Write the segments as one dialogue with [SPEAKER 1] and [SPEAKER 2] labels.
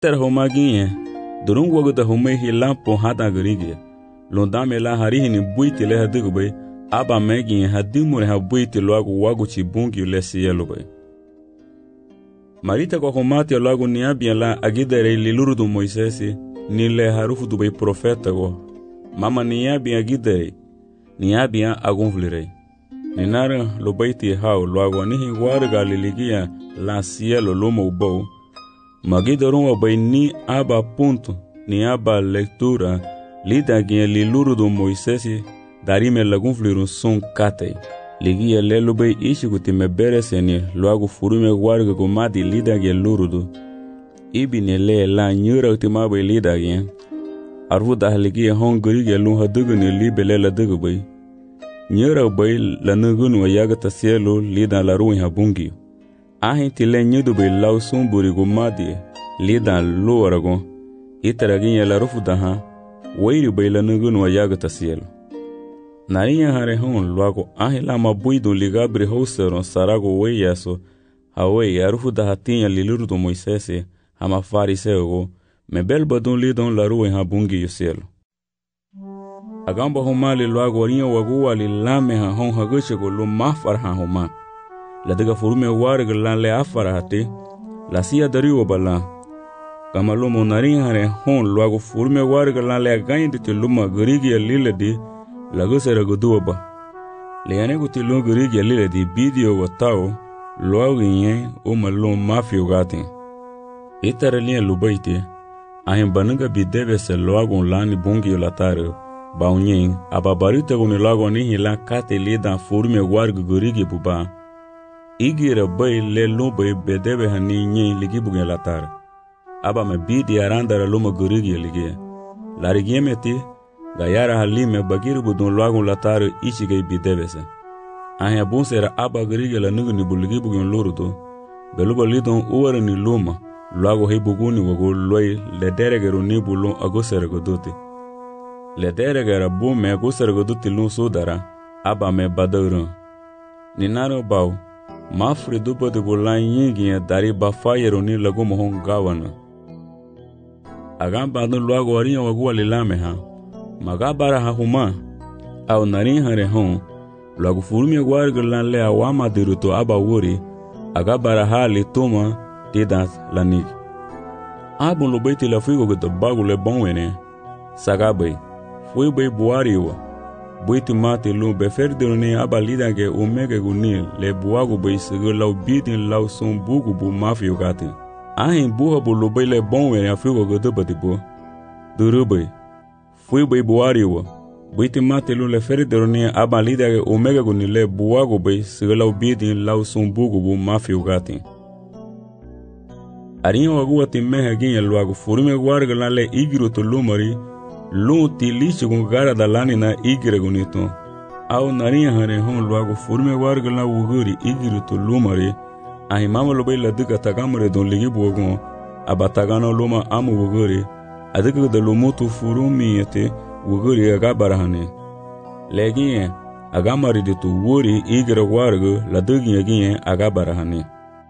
[SPEAKER 1] ter homa ginye durung wogu da homa hi lampo hada gerige londame la harihi ni buiti le hadigube aba megi hadimure ha buiti loagu wagu chibungi le sielo be marita ko homati loagu ni abia la agidere liluru do Moisesi ni le harufu do be profeta go mama ni abia agidere ni abia agunvlire ni nara lo baiti hao loagu ni hi warga liligia la sielo lomo bo magidorun wa bay ni aba punto ni aba lectura lida gien liluru do Moisesi darime lagunvlirun son kate ligia lelo bay ishiguti me bereseni loagu furume warga go madi lida gien lurudu ibine le la nyura utima bay lida gien arvu da ligia hongri ge lu hadugni libele la dugu bay nyura bay la nugun wa yagata sielo lida la ruin habungi ahin tile nyudu bay law sumburi go madi lida lu arago itaragin la rufu daha wairi bay la nugun wa yagata sielo nariya hare hon luago ahila mabuido ligabre houseron sarago weyaso hawe yarufu da hatinha liluru do Moisesi hama fariseo mebel badon lidon la rua habungi yoselo agamba homali luago rinha wagu ali lame ha hon haguchego lo mafar ha homa la daga furume warga lan le afara hate la sia dariwo bala kama lo monariya hare hon luago furume warga lan le gainde te luma garigi liledi lagu sera guduba leane gutilo gurigi alile di video watao loaginye o malo mafio gati itaralien lubaite ahin bananga bidebe se loagon lani bungi latare baunyen ababarite goni loagon ni hila kate lida forume wargu gurigi buba igira bay le lobe bedebe hani nye ligi bugen latare aba me bidi arandara loma gurigi ligi larigiemeti gayara halime bagiru budon loagun latare ichigay bidebese ahya bunsera aba gerige la nugni bulgi bugun lorudo beluba lidon uwara ni luma loago he buguni wago loy le deregeru ni bulon agosere godote le deregera bu me agosere godote lun sodara aba me badawran ni naro baw mafri dubo de bulan yingi dari bafayero ni lago mohon gawana agamba don loago ariya wago alilame ha magabara ha huma au narin hare hon loagu furumi warga lan le awama diruto aba wuri agabara ha le toma tidat lanig abon lo baiti la figo go bagu le bonwene sagabe foi bay buariwa boiti mate lo be ferdone aba lidage omega gunil le buagu bay sego law bidin law son bugu bu mafio gati ahin buha bo lo bay le bonwene afigo go dobatibo durubay fui bay buariwa boiti mate lo le ferdone aba lidage omega gunil le buagu bay sego law bidin law son bugu bu mafio gati arinha wagu ati meha ginha luagu furume warga lan le igiro to lumari lu ti lichi gun gara da lani na igire gunito au narinha hare hon luagu furume warga lan wuguri igiro to lumari ahi mama lo bay la duka tagamre don ligi buogun abatagano luma amu wuguri adika da lumutu furumi yete wuguri aga barahane legi agamari de to wuri igire warga la dugi ginha aga barahane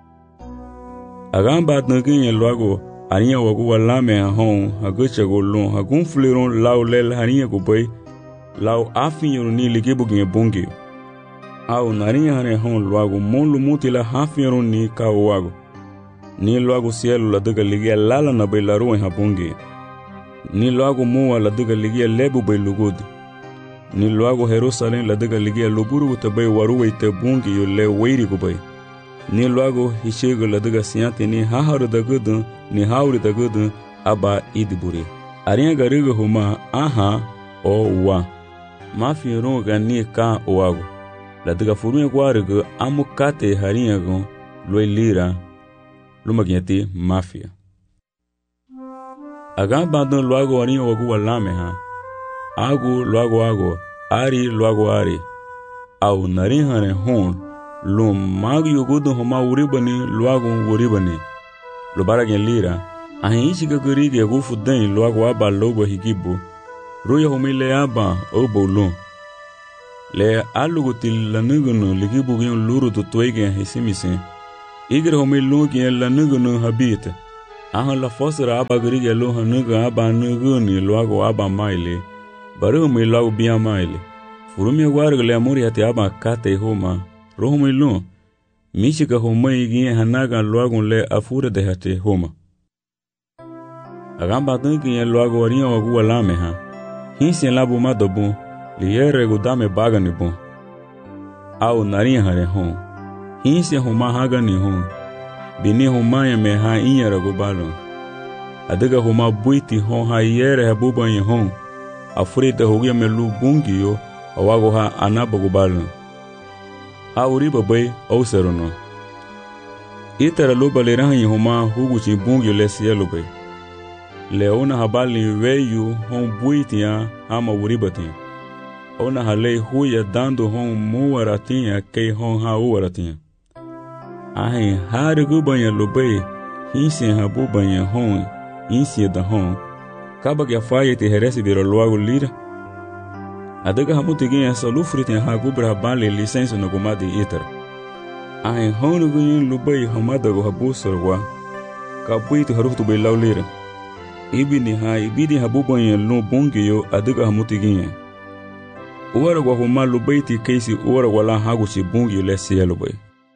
[SPEAKER 1] agamba tnagin luago ariya wagu walame hon haguche golon hagun fleron law lel haniya go bay law afin ni ligibugin bungi au nariya hane hon luago mon lumutila hafin ni ka wago ni luago cielo la daga ligia lala na bay laru ha bungi ni luago mo la daga ligia lebu bay lugudi ni luago Jerusalem la daga ligia luburu te bay waru te bungi yo le weiri go bay ni luago hishego la daga siante ni haharu da gudu ni hauri da gudu aba idiburi ariya gariga huma aha o wa mafi ronga ni ka oago la daga furume gwarigo amukate hariya go loy lira lumagiati mafia agamba don luago ariya wagu walame ha agu luago ari luago ari au narihane hon lo mag yugudu homa uribani luago uribani lo baragen lira ahin ishiga gurigi gufu den luago aba logo higibo roya homile aba obolo le alugutil lanugunu ligibu gen luru to toygen hesimise igre homile logen lanugunu habite Ahan la fosra aba grige lo hanuga aba nuguni luago aba maile. Barumi luago bia maile. Furumi wargle amuri hati aba kate homa. Rohumi lo. Mishika homa igi hanaga luago le afure de hati homa. Agamba tunki luago waria wagu lame ha. Hinsi labu madobu. Liere gudame bagani bon. Au naria hare hon. Hinsi homa hagani hon. Bini homa ya me ha inyara gubalo. Adiga homa buiti hon ha yere ha buba yin hon. Afrita hogia me lu bungi yo. Awago ha anaba gubalo. Ha uriba bay au serono. Itara luba le rahan yin homa huguchi bungi le sielo bay. Leona habali weyu hon buiti ya hama uribati. Ona halei huya dando hon muwaratinha kei hon ha uwaratinha. Ahin hari gubanya lubei hinsi habu banya hon insi da hon kaba que faye te heresi biro luago lira. Adega hamuti ginha solufritin ha gubra bale licença no gumadi itara. Ahin hon gunyin lubei hamadago habu sorwa kabuitu harutu bei lau lira. Ibidi habu banya lu bungiyo adega hamuti ginha. Uwara wa huma lubaiti keisi uwara wala haguchi bungi le cielo bay.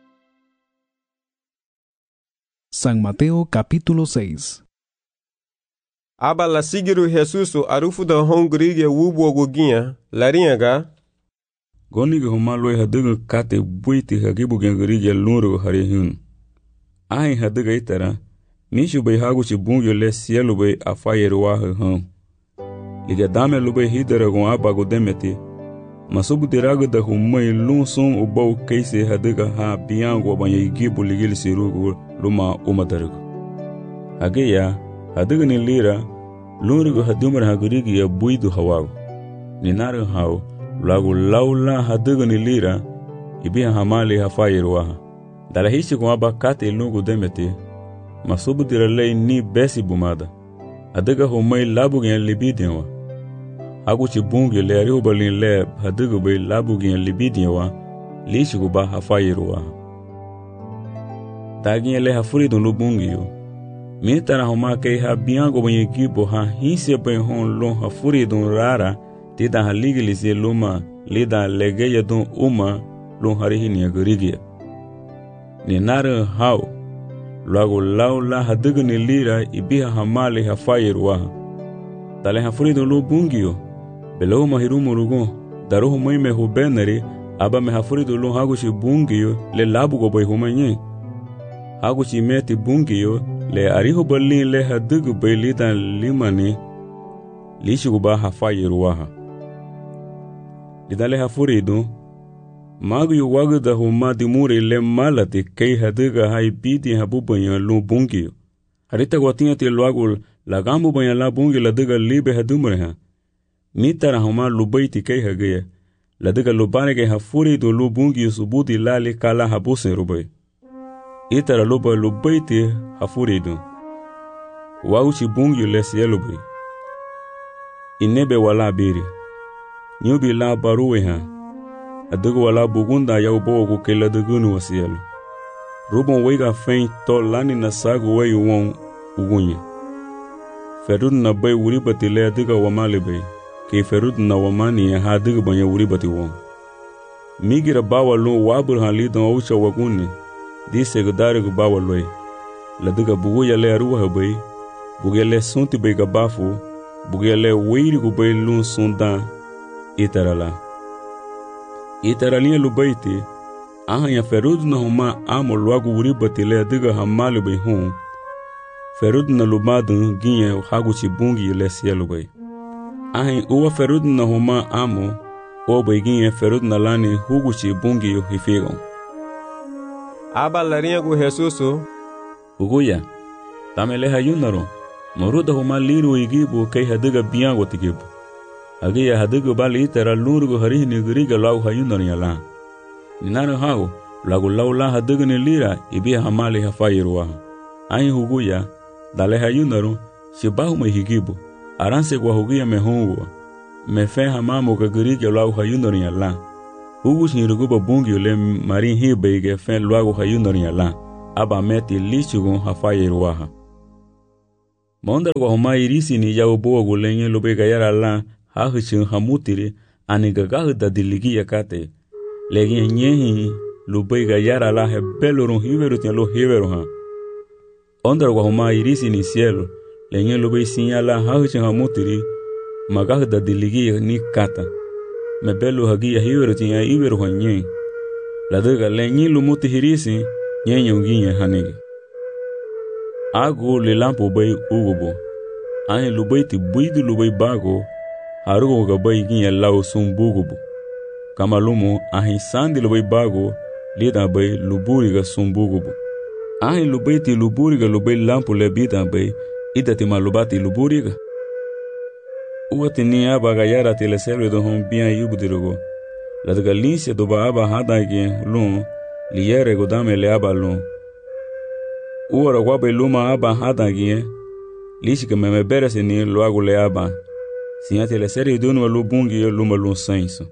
[SPEAKER 2] San Mateo capítulo 6.
[SPEAKER 3] Aba la sigiru Jesusu arufu da hongrige wubo goginha laringa.
[SPEAKER 1] Gonige huma loy hadiga kate buiti hagibu gengrige lunru hari hun. Ahin hadiga itara nishu bay haguchi bungi le cielo bay afayeru wa hun. Liga dame lubay hidara gon aba godemeti. Masubu diraga da humai lunsun ubau keise hadiga ha biango banya igibu ligil sirugu luma umadarigu. Hageya hadiga ni lira lunrigu hadumar hagurigi ya buidu hawagu. Ninari hao lagu laula hadiga ni lira ibiha hamali hafayiru waha. Dala hishi kumaba kate lungu demeti masubu diralei ni besi bumada. Hadiga humai labu gen libidianwa. Haguchi bungi le ariubalin le hadigu bay labugin libidiwa lishigu ba hafayiruwa. Dagin le hafuridun lu bungi yo. Mitara homa kei ha biango banyi gibo ha hinsi bay hon lon hafuridun rara tida haligilisi luma lida legeya dun uma lon harihini agurigia. Ni nare hao lagu laula hadigu ni lira ibiha hamali hafayiruwa. Dale hafuridun lu bungi yo. Below mahirumu rugo daruhu moime hubenari aba me hafuridu lu haguchi bungiyo le labu go boy humanye haguchi meti bungiyo le arihu balin le hadigu bay lidan limani lishigu ba hafayiruwaha lidale hafuridu magu yu wagda huma dimuri le malati kei hadiga hai bidi habubanyan lu bungiyo harita guatinha ti luagul lagambu banyan la bungi ladiga libe hadumre ha. Mitara homa lubaiti kei hageya. Ladiga lubane ke hafuri do lubungi subuti lali kala habuse rubai. Itara luba lubaiti hafuri do. Wauchi bungi lesi elubai. Inebe wala biri. Nyubi la baruwe ha. Adigu wala bugunda ya ubogu ke ladigunu wasielu. Rubon wega fein to lani na sagu weyu won ugunye. Ferun na bay uribati le adiga wamali bay. Ke ferud na wamani ya hadiga banya uribati won. Migira bawa lo wabur halidon aucha waguni. Dise gudarigu bawa loy. Ladiga buguya le aruwa bay. Bugele sunti bay gabafu. Bugele weirigu bay lun sundan. Itarala. Itaraliya lubaiti. Aha ya ferud na huma amo luagu uribati le adiga hamali bay hon. Ferud na lumadun ginye haguchi bungi le sielu bay. Ahin uwa ferud na huma amo o beginye ferud na lani huguchi bungi yo hifigo.
[SPEAKER 3] Aba larinha gu Jesusu
[SPEAKER 1] Uguya tamele hayunaro moruda huma liru igibu kei hadiga biango tigibu. Agiya hadiga bali itara lurgu harihini giriga lau hayunaro yala. Ninaro hao lagu laula hadiga ni lira ibiya hamali hafayiruwa. Ahin huguya dale hayunaro shibahu mehigibu. Aranse kwa hugia mehungu. Mefe hamamu kagirige lau hayunori yala. Hugu shinruguba bungi ule marin hibe ige fen luagu hayunori yala. Aba meti lichugun hafayiruwaha. Maundar kwa homa irisi ni ya ubo gulenye lobe gayara la hahichin hamutiri ani gagahu da diligi yakate. Legi nyehi lobe gayara la hebelurun hiveru tian lo hiveru ha. Ondar kwa homa irisi ni cielo lenye lobe sinyala hahichin hamutiri magahu da diligi ni kata. Mebelu hagi ya hiveru tian hiveru ha nye. Ladega lenye lumuti hirisi nye unginya hanigi. Ago le lampo bay ugobo. Ahe lubay ti buidu lubay bago. Harugo ga bay ginya lao sum bugobo. Kamalumo ahe sandi lubay bago. Lida bay luburi ga sum bugobo. Ahe lubay ti luburi ga lubay lampo le bida bay. Ida ti malubati luburi ga. Uwati ni aba ga yara ti le selwe do hon biyan yubudirugo. Ladga linse do ba aba hadage lun. Liyere go dame le aba lun. Uora guabe luma aba hadangie, lishika meme berese ni loago le aba, sinyate le seri dunu lu bungi luma lun senso.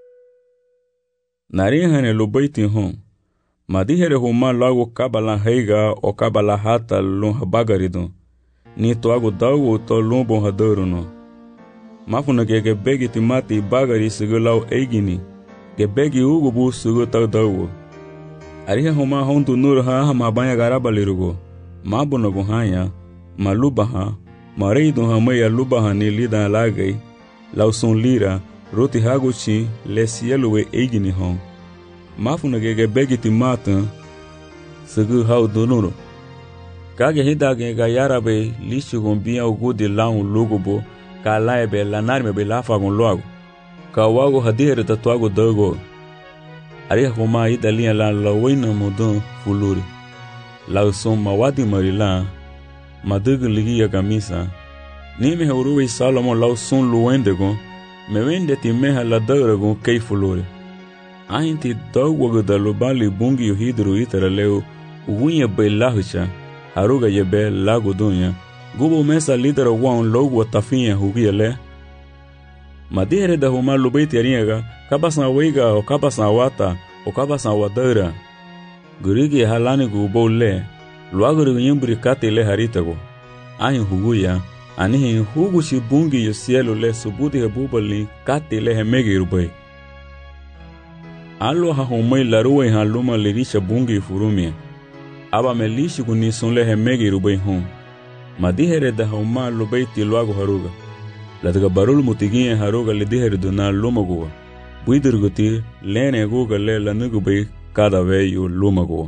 [SPEAKER 1] Narihane lu baiti hon, madihere huma loago kabala heiga o kabala hata lun habagaridon, ni toago dago to lumbon hadoro no. Mafuna ge begi timati bagari sigo lau eigini, ge begi ugubu sigo tau dago. Arihe huma hontu nur ha mabanya garaba lirugo. Mabuno gohanya, malubaha, mareido hamaya lubaha ni lida lagay, lauson lira, roti haguchi, lesielwe eigini hon. Mafuna gege begiti matan, segu hau donuro. Kage hidage gayarabe, lishu gombia ugudi laun lugobo, ka laebe lanarme be lafagon loago. Ka wago hadihere tatuago dogo. Ariha kuma idalia la lawina modon fuluri. Lauson mawadi marila, madugu ligi ya gamisa. Nime hauruwe Salomon lauson luwendego, mewende ti meha la dauragon kei fulore. Ahinti dogwago da lubali bungi yu hidru itara leo, ugunya bay lahucha, haruga yebe lago dunya, gubo mesa lidera wan logu wa tafinya hugia le. Madihere da huma lubaiti ariaga, kabasan weiga o kabasan wata, o kabasan wadaura. Gurigi halani gubo le, luaguru nyumbri kate le haritago. Ahin huguya, anihin hugushi bungi yu cielo le subudi hebubali kate le hemegi rubay. Alo ha humay laruwe haluma lirisha bungi furumia. Aba me lishi kunison le hemegi rubay hum. Madihere da huma lubaiti luago haruga. Ladga barul mutigiye haruga lidihere duna lumagoa. Buidurguti lene guga le lanugubay cada vello lumago.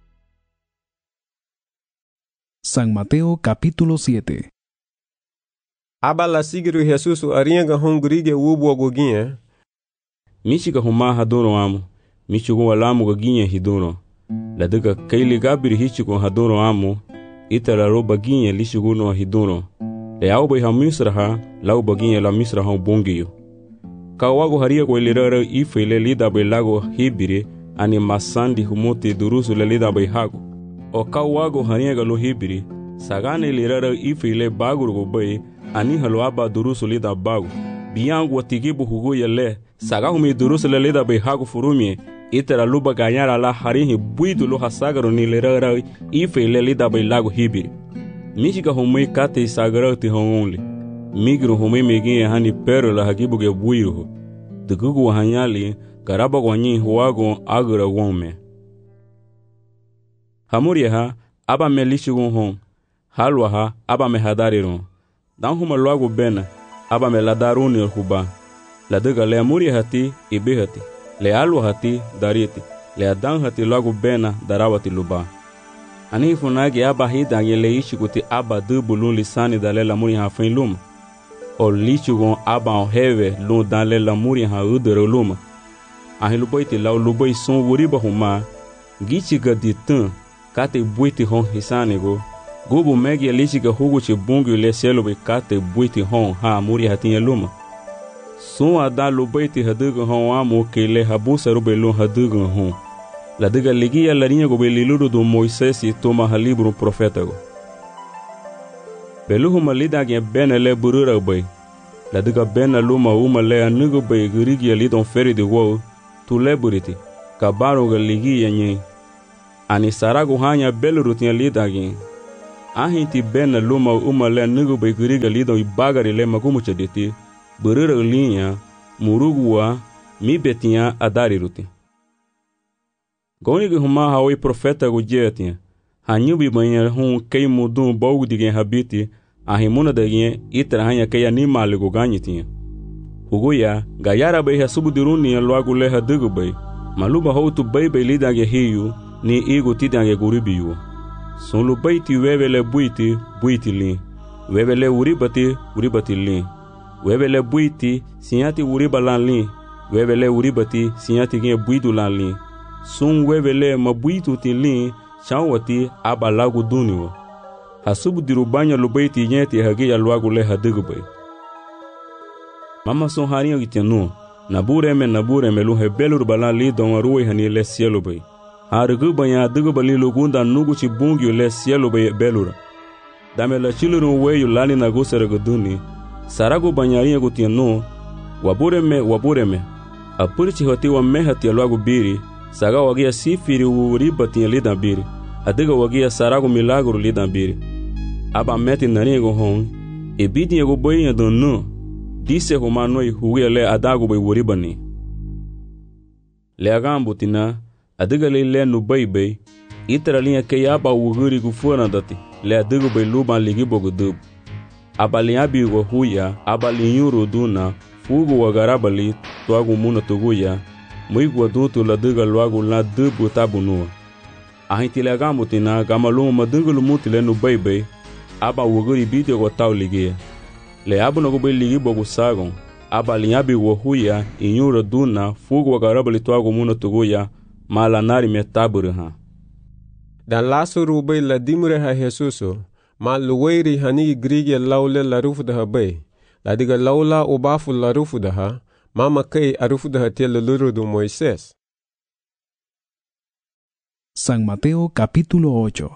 [SPEAKER 2] San Mateo capítulo 7.
[SPEAKER 3] Aba la sigiru Jesus arianga hongrige wubo goginha.
[SPEAKER 1] Michiga huma hadoro amo. Michigo walamu goginha hidoro. Ladega kaili gabiri hichigo hadoro amo. Itara roba ginha lishigo no hidoro. Le auba ha misraha, lauba ginha la misraha bongiyo. Kawago haria go ilirara ife le lida be lago hibiri. Ani masandi humuti durusu le lida bay hago. O kawago haniega lo hibiri, sagane lirara ifile bagurgo bay, ani halo aba durusu lida bagu. Biyangu watigibu hugu yale, sagahumi durusu le lida bay hago furumie, itera luba ganyara la harihi buidu lo hasagaro ni lirara ifile lida bay lago hibiri. Michiga humui kate sagaro ti hongonli. Migru humui meginye hani pero la hagibu ge buiruhu. Dugugu wahanyali, garaba gwanyi huwago agura wome. Hamuria ha, aba me lishigun hon. Halwa ha, aba me hadariron. Dan huma luago bena, aba me ladaruni huba. Ladega le amuria hati, ibe hati. Le alwa hati, dariti. Le adan hati luago bena, darawati luba. Ani funagi aba hidange le ishikuti aba dubulun lisani dale lamuria ha fin luma. O lishigun aba on heve lun dan le lamuria ha udere luma. Ahin lubaiti lau lubai son wuriba huma, gichiga di tun, kate buiti hon hisanego, gubu megi alishiga huguchi bungi le selobe kate buiti hon ha muri hatinye luma. Son ada lubaiti haduga hon amu ke le habusa rube lun haduga hon. La diga ligia larinha gobe liluru do Moisés e toma halibro profetago. Beluhu malida gen bena le burura bay. La diga bena luma uma le anugo bay gurigi lidon feri de wo. Tu leburiti, kabaro ga ligi yenye. Ani sarago hanya belurutia lidagi. Ahinti bena luma uma le nugu bai guriga lido ibagari le magumu chaditi, berira linha, murugua, mi betinha adari ruti. Goni huma hawi profeta gujetinha, hanyubi banha kei mudum bogu digen habiti, ahimuna dagen itra hanya kei animali guganyitinha. Huguya, gayara bai hasubu diruni loagu leha dugu bai, maluba houtu bai lidange hiyu, ni igu tidange guribiyu. Son lubai ti webele buiti lin. Webele uribati lin. Webele buiti sinyati uriba lan lin. Webele uribati sinyati gen buidu lan lin. Son webele mabuitu ti lin chanwati aba lagu duniwo. Hasubu dirubanya lubai ti nyeti hagia luagu le hadigubay. Mama son harinyo gitenu. Nabureme luhe belur balan li don ruwe hani le cielo bay. Hargu banya dugu bali lugunda nugu chi bungyu le cielo bay belura. Dame la chiluru weyu lani na gusere guduni. Saragu banyaria gutienu. Wabureme. Apurichi hoti wa mehati aluagu biri. Saga wagia sifiri uribati lidan biri. Adiga wagia saragu milaguru lidan biri. Aba meti naniego hong. Ebidi ego boyi donu. Dise humanoi hugia le adagu bay uribani. Le agambutina. Adiga le nubai itra linha ke aba uguri gufuna dati le adiga bay luban ligibo gudub abaliabi go huya abalinyuru duna fugu wagarabali tuagu muna tuguya muigwa dutu la diga luagu la dubu tabunu ahinti le gamutina gamalu madungulu mutile nubai aba uguri bidio go taulige le abuno go bay ligibo gusagon abaliabi go huya inyuru duna fugu wagarabali tuagu muna tuguya malanari metaburu ha.
[SPEAKER 3] Dan lasu rubai la dimure ha Jesuso, ma luwairi hani grige laule la rufu da ha bay, la diga laula ubafu la rufu da ha, mama kei arufu da ha tele luru do Moisés.
[SPEAKER 2] San Mateo capítulo 8.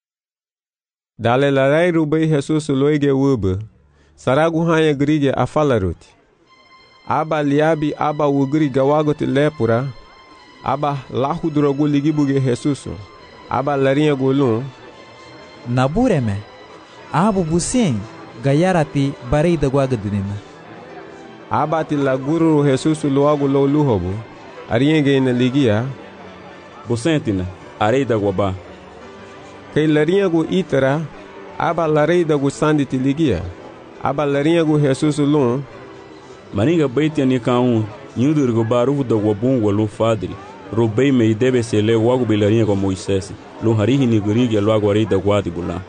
[SPEAKER 3] Dale la rai rubai Jesuso loige wube, saragu hanya grige afalaruti. Aba liabi aba wugri gawagote lepura, aba lahu drogu ligibuge Jesuso. Aba larinha golun.
[SPEAKER 4] Nabureme. Abu busing gayarati barei da guagadinina.
[SPEAKER 3] Aba ti laguru Jesuso loagu lo luhobu. Arienge na ligia.
[SPEAKER 1] Busentina, arei da guaba.
[SPEAKER 3] Kei larinha go itara. Aba larei da gusandi ti ligia. Aba larinha go Jesuso lun.
[SPEAKER 1] Maninga beitia ni kaun. Nyudur go baru da guabun walu fadri. Robei me debe se le wagu bilarinha com Moisés. Lo harihi ni gurigi lo agorei da guadi bula.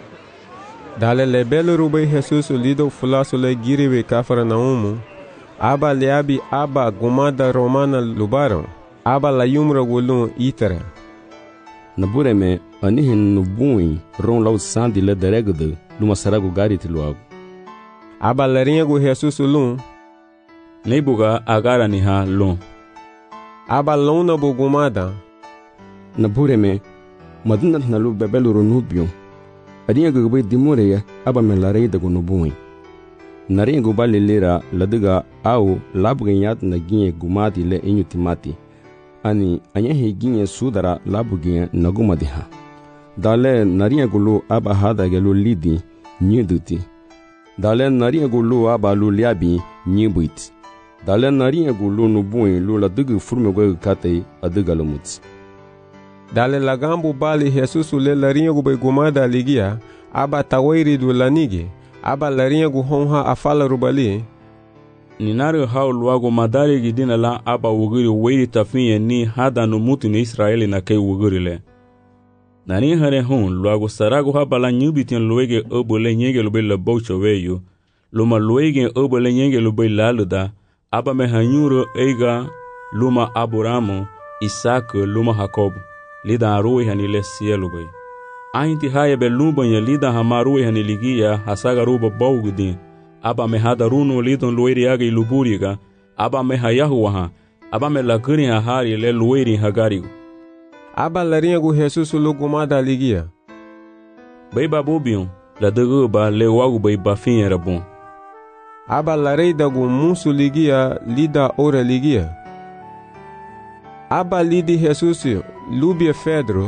[SPEAKER 3] Dale le belo robei Jesus lido fulaso le giriwe kafara na umu. Aba leabi aba gumada romana lubaron. Aba la yumra gulun itara.
[SPEAKER 5] Nabureme anihin nubui ron lau sandi le deregde luma saragu gariti luagu.
[SPEAKER 3] Aba larinha go Jesus lun.
[SPEAKER 1] Neibuga agara ni ha lun.
[SPEAKER 3] Aba lona bugumada.
[SPEAKER 5] Nabureme madinat nalu bebelu runubio. Adinha gugbe dimureya aba melarei da gunubui. Narinha gubali lira ladiga au labugenyat na ginye gumati le inyutimati. Ani anyahi ginye sudara labugenye nagumadiha. Dale narinha gulu aba hada gelu lidi nyiduti. Dale narinha gulu aba luliabi nyibuiti. Dale narinha gulu nubui lula digi furme gwe kate adiga lumuti.
[SPEAKER 3] Dale lagambu bali Jesus le larinha gube gumada ligia, aba tawairi du lanigi, aba larinha gu honha afala rubali.
[SPEAKER 1] Ninari hao luago madari gidina la aba wugiri weiri tafinye ni hada numuti ni Israeli na kei wugiri le. Nani hare hon luago sarago haba la nyubitin luege obole nyenge lube la baucha weyo, luma luege obole nyenge lube laluda, aba mehanyuro eiga luma Abramo, Isaac luma Jacob. Lida arui hani le cielo bay. Ainti haya be lumba ya lida hamarui hani ligia hasaga ruba baugudin. Aba me hada runo lidon lueri aga iluburiga. Aba me hayahuaha. Aba me lakuri hahari le lueri hagarigo.
[SPEAKER 3] Aba larinha gu Jesus lugumada ligia.
[SPEAKER 1] Bay babubion, la deguba le wagu bay bafin era bom.
[SPEAKER 3] Aba larei da gu musu ligia lida ora ligia. Aba lidi Jesus lubia Pedro,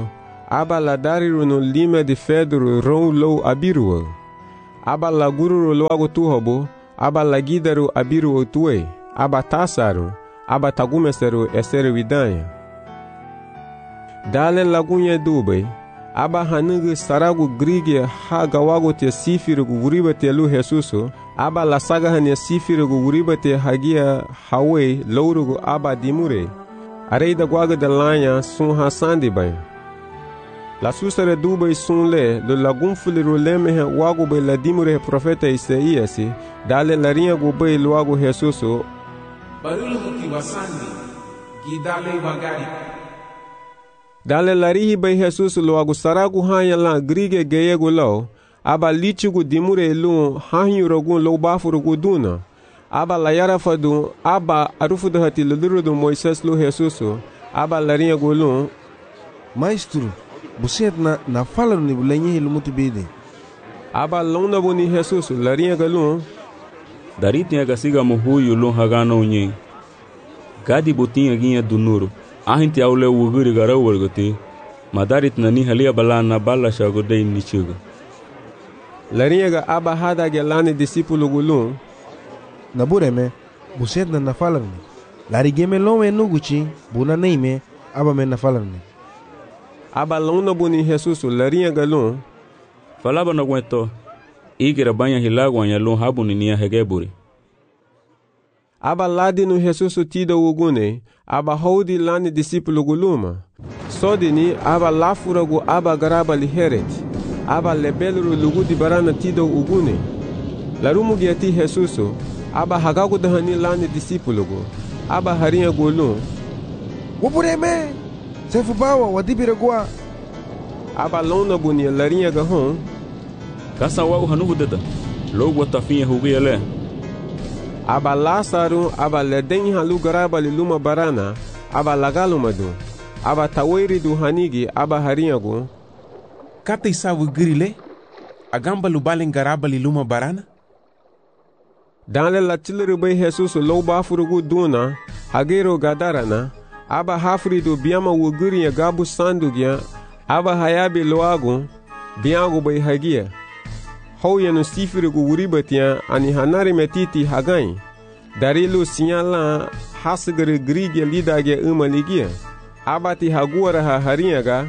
[SPEAKER 3] aba la dariru no lima de fedro ron lou abiruo. Aba la gururu loago tuhobo, aba la gidaru abiruo tue, aba tasaru, aba tagumeseru eseru vidanha. Dale lagunha dube, aba hanugu saragu grige ha gawago te sifiru guriba te lu Jesusu, aba la saga hanya sifiru guriba te hagia hawe lourugu aba dimure. Areida guaga de lanha sun hasandi bai. La susare dubai sun le do lagun fuliru lemehe wago bai la dimure profeta Isaías, dale la rinha gubai luago Jesusu.
[SPEAKER 6] Barulu kiwasandi, gidale bagari.
[SPEAKER 3] Dale la rihi bai Jesus luago saragu hanya la grige geyego lau, aba lichigu dimure lu hanyurogun lou bafurugu duna. Aba la yarafadu, aba arufudu hati ludurudu Moisés lu Jesusu, aba la rinha gulun.
[SPEAKER 7] Maestro, você na fala no bulenye lumutu bede.
[SPEAKER 3] Aba lona boni Jesus la rinha galun.
[SPEAKER 1] Dari tinha gasiga muhuyu lun hagano unye. Gadi botinha ginha do nuro. Ahinti aule uguri gara wargati. Madarit nani halia balana bala shagodei nichuga.
[SPEAKER 3] La rinha ga aba hada gelane discípulo gulun.
[SPEAKER 7] Nabureme, você na fala ni. Larigeme lome nuguchi, buna neime, aba me na fala ni.
[SPEAKER 3] Aba lona boni Jesus la rinha galun.
[SPEAKER 1] Falaba na guento. Igira banha hilagwa ya lun habuni niya hegeburi.
[SPEAKER 3] Aba ladi no Jesus tida ugune, aba hodi lani discípulo guluma. Sodini aba lafuragu aba garaba liheret. Aba lebeluru lugu di barana tida ugune. Larumu giati Jesus, aba hagagu dahani lani discípulo go. Aba harinha gulum.
[SPEAKER 7] Wabureme, sefubawa wadibiragua.
[SPEAKER 3] Aba lona buni larinha gahon.
[SPEAKER 1] Kasa wago hanugu deda. Logo watafinha hugiyale.
[SPEAKER 3] Aba Lázaro, aba leden halu garaba liluma barana, aba lagalumadu. Aba taweri du hanigi, aba harinhagu.
[SPEAKER 6] Kata isavu grile, agamba lubalen garaba liluma barana?
[SPEAKER 3] Danle la tileru bai Jesus lou bafurugu duna, hagero gadarana, aba hafri du biama wuguri gabu sandugya, aba hayabi loagu, biagu bai hagia. Houya no sifirugu wuribatia ani hanari metiti hagai. Darilu sinyala hasgere grige lidage umaligia. Abati haguara ha harinhaga.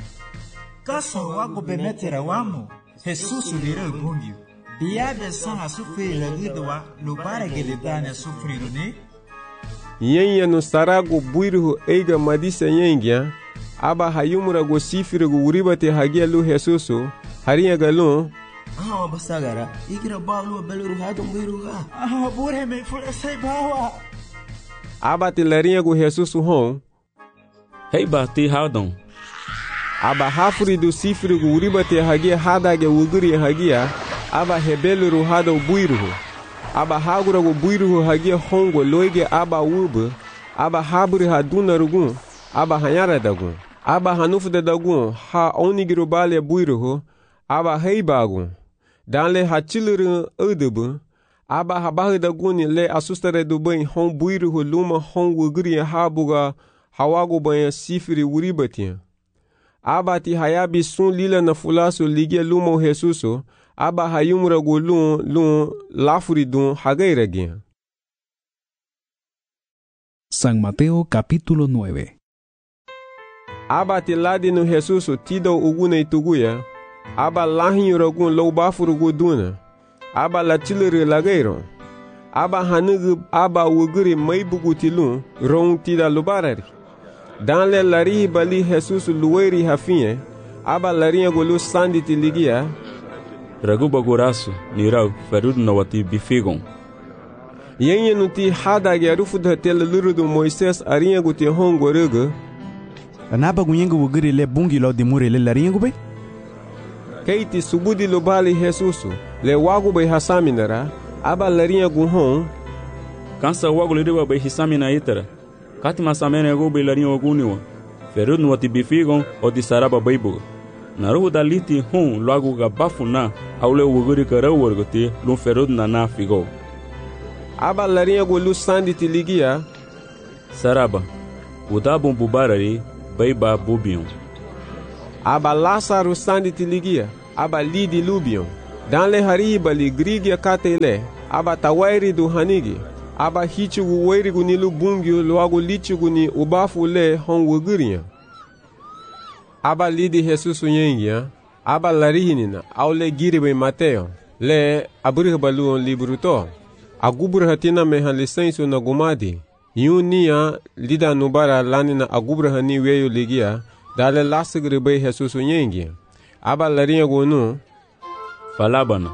[SPEAKER 8] Kaso wago bemetera wamo, Jesus lira bungio. Biabe sana sufri lagidwa, lubara gelidane sufriru ne?
[SPEAKER 3] Yenha no sarago buiruhu eiga madisa yengia. Aba hayumura go sifirugu wuribate hagia lu Jesusu, harinhaga lu.
[SPEAKER 8] Basagara, igira balu beluru hadum biruha. Bure me fura sai bawa.
[SPEAKER 3] Aba larinha go Jesus hon.
[SPEAKER 1] Hei bati hadon.
[SPEAKER 3] Aba hafuri do sifri go uribate hagia hadage uguri hagia. Aba hebeluru hado buiruhu. Aba hagura go buiruhu hagia hongo loige aba ubu. Aba haburi haduna rugun. Aba hanyara dagun. Aba hanufu de dagun ha onigiru bale buiruhu. Aba hei bagun. Danle hachiliru udubu. Aba habahu da guni le asustare du bem hon buiruhu luma hon wuguri habuga hawago bem sifiri wuribatia. Aba ti hayabi sun lila na fulasu ligia luma o Jesuso. Aba hayumura go lun lafuri dun hagairegia.
[SPEAKER 2] San Mateo capítulo 9.
[SPEAKER 3] Aba ti ladi no Jesuso tido ugune ituguya. Aba lahinyuragun lou bafurugu duna. Aba latilere lageiro. Aba hanugu aba wuguri maibugu tilun ron tida lubarari. Danle lari bali Jesus luweri hafinye. Aba larinha golu sandi tiligia.
[SPEAKER 1] Raguba goraço, nirau, ferudo na wati bifigon.
[SPEAKER 3] Yenye nuti hadage arufu da tele lurudu Moisés arinha guti hongo rugu.
[SPEAKER 9] Anaba gunyengu wuguri le bungi lo dimure le larinha gube?
[SPEAKER 3] Keiti subudi lubali Jesusu, le wagu bai hasaminara, aba larinha guhon.
[SPEAKER 1] Kansa wagu liriba bai hisamina itara. Kati masamene ego bai larinha waguniwa. Ferudo na wati bifigon o di saraba bai buga. Naruhu da liti hon loagu ga bafuna aule wuguri kara wargoti lun ferudo na figo.
[SPEAKER 3] Aba larinha gulu sandi tiligia.
[SPEAKER 1] Saraba, udabun bubarari bai ba bubion.
[SPEAKER 3] aba Lázaro sanditi ligia, aba lidi lubion. Dan le hariba li grigia katele, aba tawairi du hanigi, aba hichugu weirigu ni lubungio loago lichugu ni ubafu le hon wuguriya. Aba lidi Jesusu yengia, aba larihinina, au le giribe Mateo, le abrihabaluon libruto. Agubrahatina mehan lisensu na gumadi. Yunia lida nubara lanina agubrahani weyo ligia, dale lasagribe Jesusu yengia. Aba larinha gonu,
[SPEAKER 1] falabana.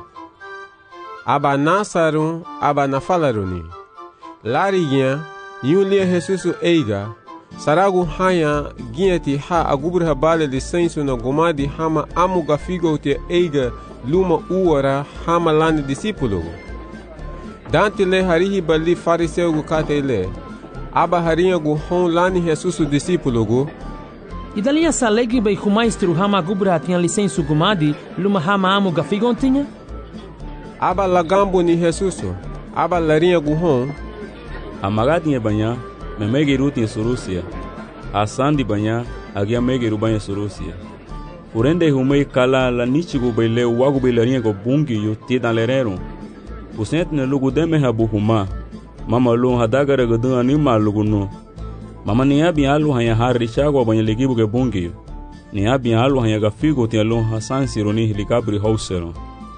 [SPEAKER 3] Aba nasaru, aba nafalaruni. Lariginha, yulia Jesusu eiga, saragu haya ginhati ha agubraha bale lisensu na gumadi hama amuga figo te eiga luma uara hama lani discípulo. Dante le harihi bali fariseu gu katele, aba harinha gu hon lani Jesusu discípulo.
[SPEAKER 10] E dali essa alegre bei com maestro hama gubra tinha licença gumadi luma hama amu gafigon tinha?
[SPEAKER 3] Aba lagambo ni Jesusu, aba larinha gu hon.
[SPEAKER 1] Amagadi banha, me megeru tinha surusia. Asandi banha, agia megeru banha surusia. Urende humei kala la nichigu bei le wagu bei larinha go bungi yu ti dan lerero. Pusent ne lugu deme habu huma. Mama lu hadagara gadun anima lugu no. Mama niya bin alu hanya hari chago banha ligibu ge bungi. Niya bin alu hanya gafigo tinha lu hasan sironi helikabri hausero.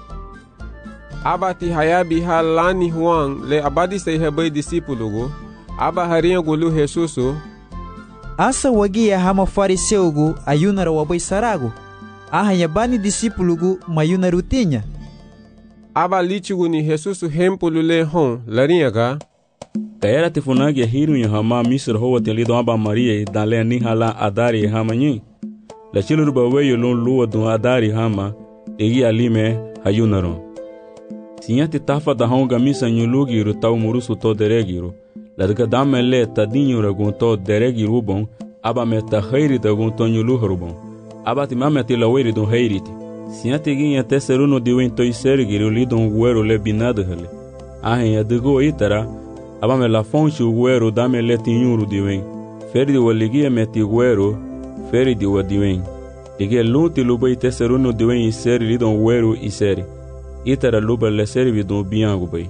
[SPEAKER 3] Aba ti hayabi halani huang le abadi sei hebai discípulo. Aba harinha gulu Jesusu.
[SPEAKER 4] Asa wagia hama fariseugu ayunara wabai sarago. Ahanya bani discípulo mayunaru tinha.
[SPEAKER 3] Aba lichigu ni Jesusu hempulu le hon larinha ga.
[SPEAKER 1] Kaera te funagi hiru nya hama misra hoa te lido aba Maria dan le ni hala adari hama nyi. La chiluru baweyo lon lua dun adari hama egi alime hayunaro. Tinha te tafa da honga misa nyulugiru tau murusu to deregiru. La dika dame le tadinho ragun to deregiru bon, aba me ta heiri da gun to nyuluharu bon. Aba ti mame te laweri don heiriti. Tinha te ginha te seruno diwen to isergiru lidon guero le binada hele. Ahen ya digo itara, aba me la fonchi guero dame le tinyuru diwen. Feri di waligia me ti guero, feri di wadiwen. Ige lunti lubai te seruno diwen iseri lidon guero iseri. Itara luba le servi don biango bai.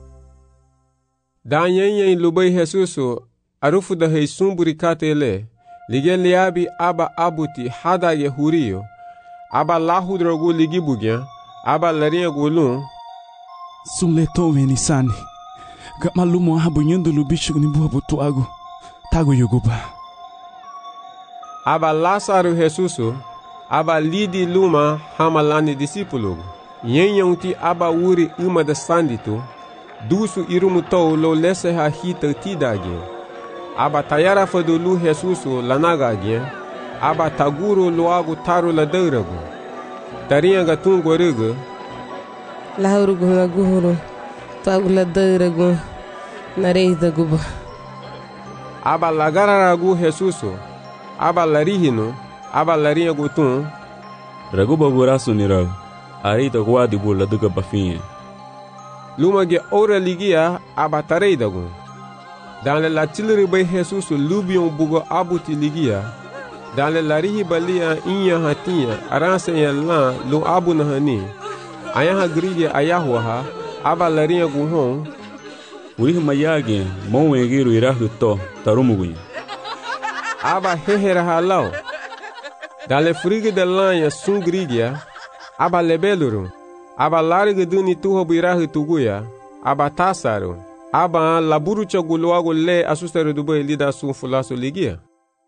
[SPEAKER 3] Dan yen lubai Jesusu arufu da heisumburi katele. Lige liabi aba abuti hada ye hurio. Aba lahu drogu ligi bugya. Aba larinha gulun.
[SPEAKER 9] Sumle tome ni sani. Ga malumo habu nyendo lubichu ni buha butuago. Tago yoguba.
[SPEAKER 3] Aba Lázaro Jesusu. Aba lidi luma hamalani discípulo. Yen ti aba wuri uma da sandito, dusu irumu tou lo lese ha hita tidage. Aba tayara fadu lu Jesusu lanagage, aba taguru loago taru la deurago. Tarinha gatungo ruga.
[SPEAKER 11] Lahurugo na guhuru, tagu la deurago, na reida guba.
[SPEAKER 3] Aba lagararagu Jesusu, aba larihino, aba larinha gutun.
[SPEAKER 1] Raguba gurasu nirago. Areita guadi bula duga bafinha.
[SPEAKER 3] Luma ge ora ligia abatarei dagun. Dan le latilri bei Jesusu lubion bugo abuti ligia. Dan le larihi balia inya hatinha aransa ya lan lu abu na hani. Ayaha grige ayahwa aba larinha guhon.
[SPEAKER 1] Urihi mayage mon egiru irahu to tarumugunya.
[SPEAKER 3] Aba hehera halau. Dan le frige de lanha sungrigia. Aba lebeluru, aba larga duni tuho birahu tuguya, aba tasaru, aba laburu choguluago le asustero dubai lida sun fulaso ligia.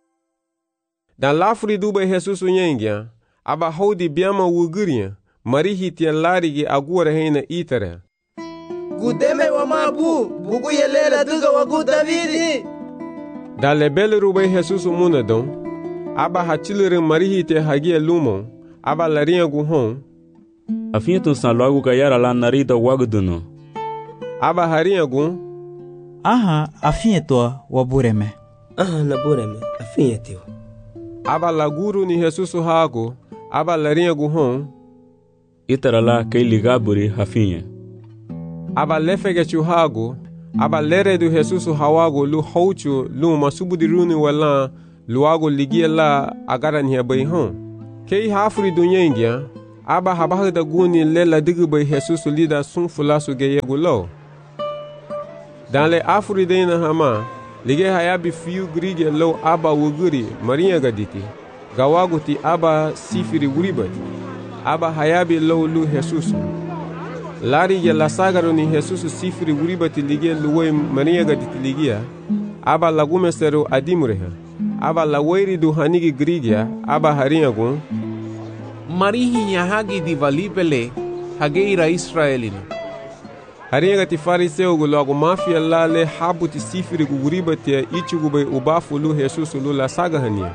[SPEAKER 3] Dan lafri dubai Jesusu nyengia, aba hodi biama wuguria, marihi tia larigi agura heina itara.
[SPEAKER 12] Gudeme wa mabu, bugu yelela duga wa gu Davidi.
[SPEAKER 3] Dan lebeluru bai Jesusu munadon, aba hachilere marihi tia hagia lumon, aba larinha guhon.
[SPEAKER 1] Afinha tu san logo gayara lá narida waguduno.
[SPEAKER 3] Aba harinha gun.
[SPEAKER 4] Aha, afinha tua wabureme.
[SPEAKER 12] Aha, nabureme, afinha teu.
[SPEAKER 3] Aba laguru ni Jesusu hago, aba larinha guhon.
[SPEAKER 1] Itara lá kei ligaburi afinha.
[SPEAKER 3] Aba lefege chuhago, aba lere do Jesusu hawago lu houchu lu masubudiruni wala luago ligia la agara ni abai hon. Kei hafuri dunyengia, aba habah da guni le la digbe Jesus lida sun fulasu ge yegulo. Dan le afuri deina hama, lige hayabi fiu grige lo aba wuguri maria gaditi. Gawaguti aba sifiri wuribati. Aba hayabi lo lu Jesus. Lari ya la sagaro ni Jesus sifiri wuribati lige luwe maria gaditi ligia. Aba lagume sero adimureha. Aba la wairi du hanigi grigia, aba harinyagun.
[SPEAKER 6] Marihi ya hagi di valibele, hageira Israelina.
[SPEAKER 3] Haringati fariseu gulogu mafia lale habuti sifiri guguribati ya ichugube ubafu lu Jesus lu la sagahania.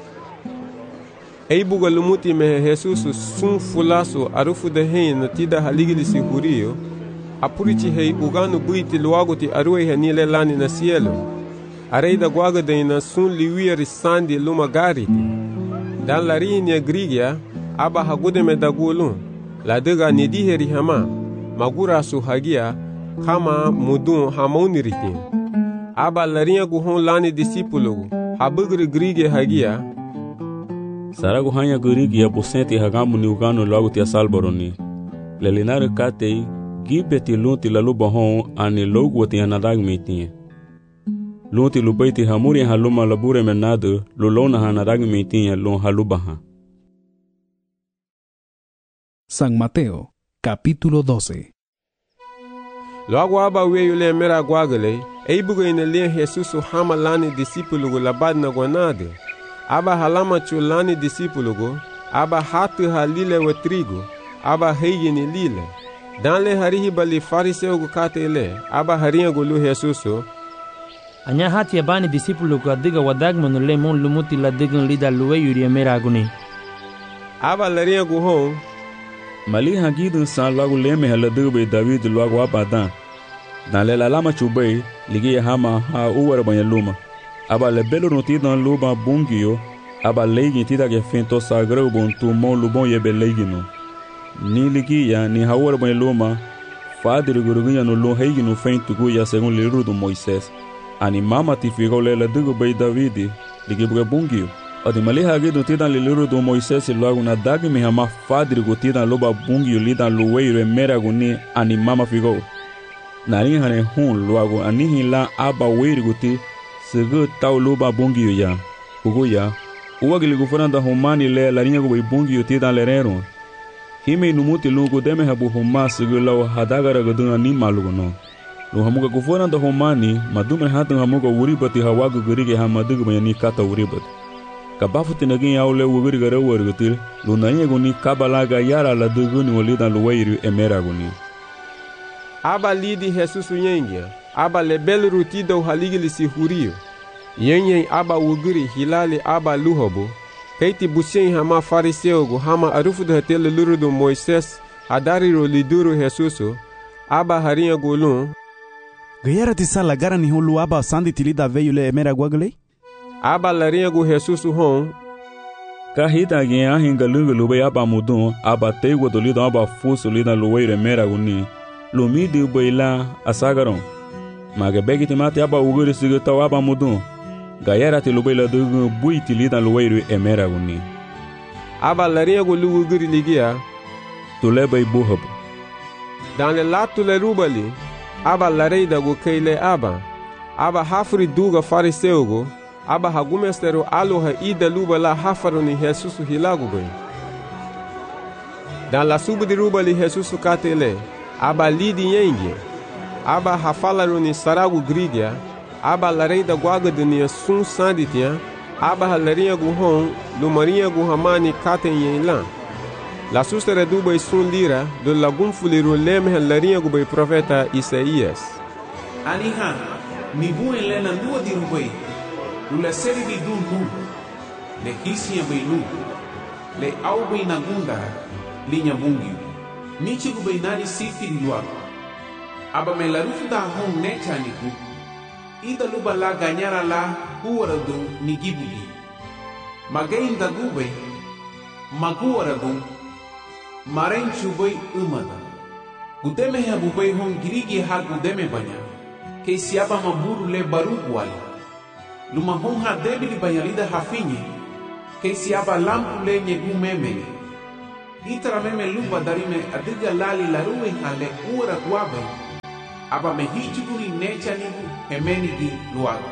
[SPEAKER 3] Eibuga lumuti mehe Jesus sun fulasu arufu de hein na tida haligilisi hurio. Apurichi hei uganu buiti luaguti aruwe hanile lani na cielo. Areida guaga deina sun liwiri sandi luma gariti. Dan larini ya grigia, aba hagudeme dagulun. Ladiga nidiheri hama, magura su hagia, kama mudun hamauniritin. Aba larinha guhon lani disipulugu, habugri grigia hagia.
[SPEAKER 1] Saragu hanya grigia busenti hagamu ni ugano laguti asalboroni. Lelinare katei, gibeti lunti laluba hon ani loguati anadagmitinye. Lunti lubaiti hamuri haluma labure menado, lulona hanadagmitinye lun halubaha.
[SPEAKER 2] San Mateo, capítulo 12.
[SPEAKER 3] Logo aba weyo le mera guagale, eibugo inelien Jesus hama lani disipulugu labad na guanade. Aba halama chulani disipulugu, aba hatu halile wa trigo, aba heigini lile. Danle harihi bali fariseu gukate ile, aba harinha gulu Jesusu.
[SPEAKER 10] Anya hati ya bani disipulugu adiga wadagmanu le mon lumuti la digan lida luwe yuri mera aguni.
[SPEAKER 3] Aba larinha guhon,
[SPEAKER 1] Mali hagidun san lagu leme haladube David lagu abadan. Dan le lalama chubei ligi hama ha uwara banya luma. Aba le belo notidan luba bungio, aba leigi tita ke fento sagrau bontu mon lubon yebe leiginu. Ni ligi ya ni ha uwara banya luma, fadir gurugunya no lo heiginu fento guya según liru do Moisés. Ani mama tifigo le ladube David ligi buga bungio. Adi mali hagidun tidan liru do Moisés lagu na dagi mi hama fadir gutidan loba bungio lidan luweiro e mera guni ani mama figo. Nari hane hun luagu anihi la aba weiri guti segu tau loba bungio ya. Kugu ya, uwagili gufuranda humani le larinha gubai bungio tidan lerero. Hime numuti lungu deme habu huma segu lau hadagara gadun ani malugu no. Lu hamuga gufuranda humani madume hatan hamuga uribati hawagu gurige hamadugu bayani kata uribati. Kabafu tinagin yaule wuguri gara wargutil, lunanya guni kabalaga yara la duguni walidan luwairu emera guni.
[SPEAKER 3] Aba lidi Jesus yengia, aba lebel rutida uhaligili si hurio. Yenye aba wuguri hilali aba luhobo, keiti busien hama fariseo gu hama arufu de hetele lurudu Moises, hadariro liduru Jesusu, aba harinha gulun.
[SPEAKER 9] Gayara tisala gara ni hulu aba sandi tilida veyule emera guagle?
[SPEAKER 3] Aba larinha gu Jesus hon.
[SPEAKER 1] Kahita gen ahinga lungu lube aba mudun, aba tego dolido aba fuso lida luweiro emera guni. Lumidi ubaila asagaron. Magebegi timati aba uguri sigita aba mudun. Gayara ti lubaila dugu buiti lida luweiro emera guni.
[SPEAKER 3] Aba larinha gu lugu guri ligia.
[SPEAKER 1] Tuleba ibuhabu.
[SPEAKER 3] Danle la tule rubali. Aba lareida gu keile aba. Aba hafri duga fariseu gu. Aba hagumesteru aloha ida luba la hafaruni Jesusu hilagu bem. Dan la subdi rubali Jesusu katele. Aba lidi yengi. Aba hafalaruni saragu grigia. Aba lareida guagadunia sun sanditia. Aba halarinha guhon. Lumarinha guhamani katen yenlan. La sustere duba sun lira. Do lagum fuliru leme halarinha gubay profeta Isaías.
[SPEAKER 6] Aniha, nibu elena lua di rubai. Lula seri di dun le hisia beilu, le au beina gunda, linha bungi. Nichi gu beinari sifiri lua. Aba me la rufu da hon nechaniku. Ida luba la ganyara la huwaradu ni gibugi. Magain da gube, maguwaradu, maren chubay umada. Gudeme ha bubay hon girigi ha gudeme banya. Ke siaba maburu le baru wali. Luma honha debili banyalida hafinye, que si aba lampu lenye gumeme. Itara meme lupa darime adiga lali laruwe hale ura guabe. Aba mehichuguri necha nigu hemenigi luago.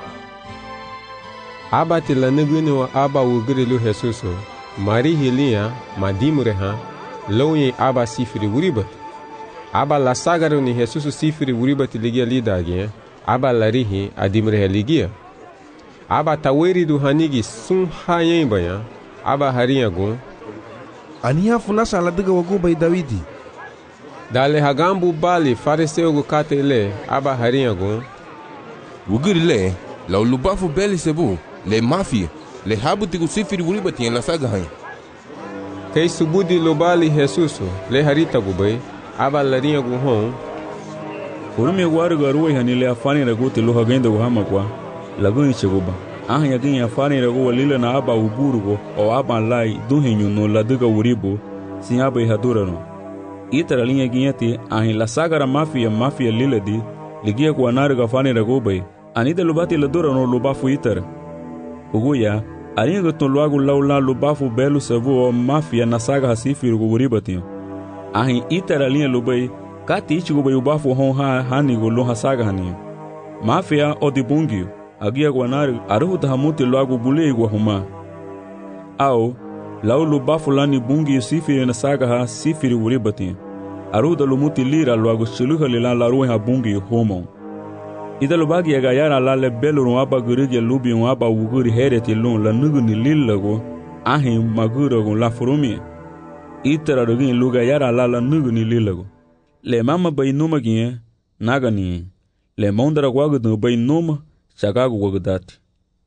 [SPEAKER 3] Aba tila niguni wa aba wugiri lu Jesuso. Mari hilia madimureha. Loye aba sifiri wuribat. Aba la sagaru ni Jesuso sifiri wuribat ligia lidagi. Aba larihi adimureha ligia. Aba taweri du hanigi sun hayen baya. Aba hariyago.
[SPEAKER 7] Aniha funasa ladiga wagu bay Dawidi.
[SPEAKER 3] Dale hagambu bali fariseu gu kate le. Aba hariyago.
[SPEAKER 13] Wugiri le. La ulubafu beli sebu. Le mafia. Le habu tigu sifiri wuribat yen la saga hayen.
[SPEAKER 3] Kay subudi lobali Jesuso le harita gubay aba larinha gu hon
[SPEAKER 1] Furume guaru garuwe hanile afani ragu te loha genda guhama kwa laguni cheguba ahanya gini afani ragu walila na aba uburugo o aba lai duhenyu no laduga uribu sin aba ihadura no itara linha ginyati ahin la sagara mafia lila di ligia kwa naruga afani ragu bay anida lubati ladura no lubafu itara uguya aringa ton loago laula lubafu belu savu o mafia na saga hasifiru gu uribatinho ahin itara linha lubai kati ichigo bay ubafu hon hani go lo hasaga hani mafia o dibungio agia guanari aruhu tahamuti loago bule igwa huma au lau lubafu lani bungi sifiri na saga ha sifiri uribatinho aruhu da lumuti lira loago chiluha lilan laruhe ha bungi homo ida lubagi ya gayara la le beluru aba gurige lubi aba wuguri hereti lun la nuguni lillago ahin magurago la furumi itara rogin luga yara la nuguni lillago le mama bay numa ginye nagani le mondara gwagudu bay numa chagago gwagudati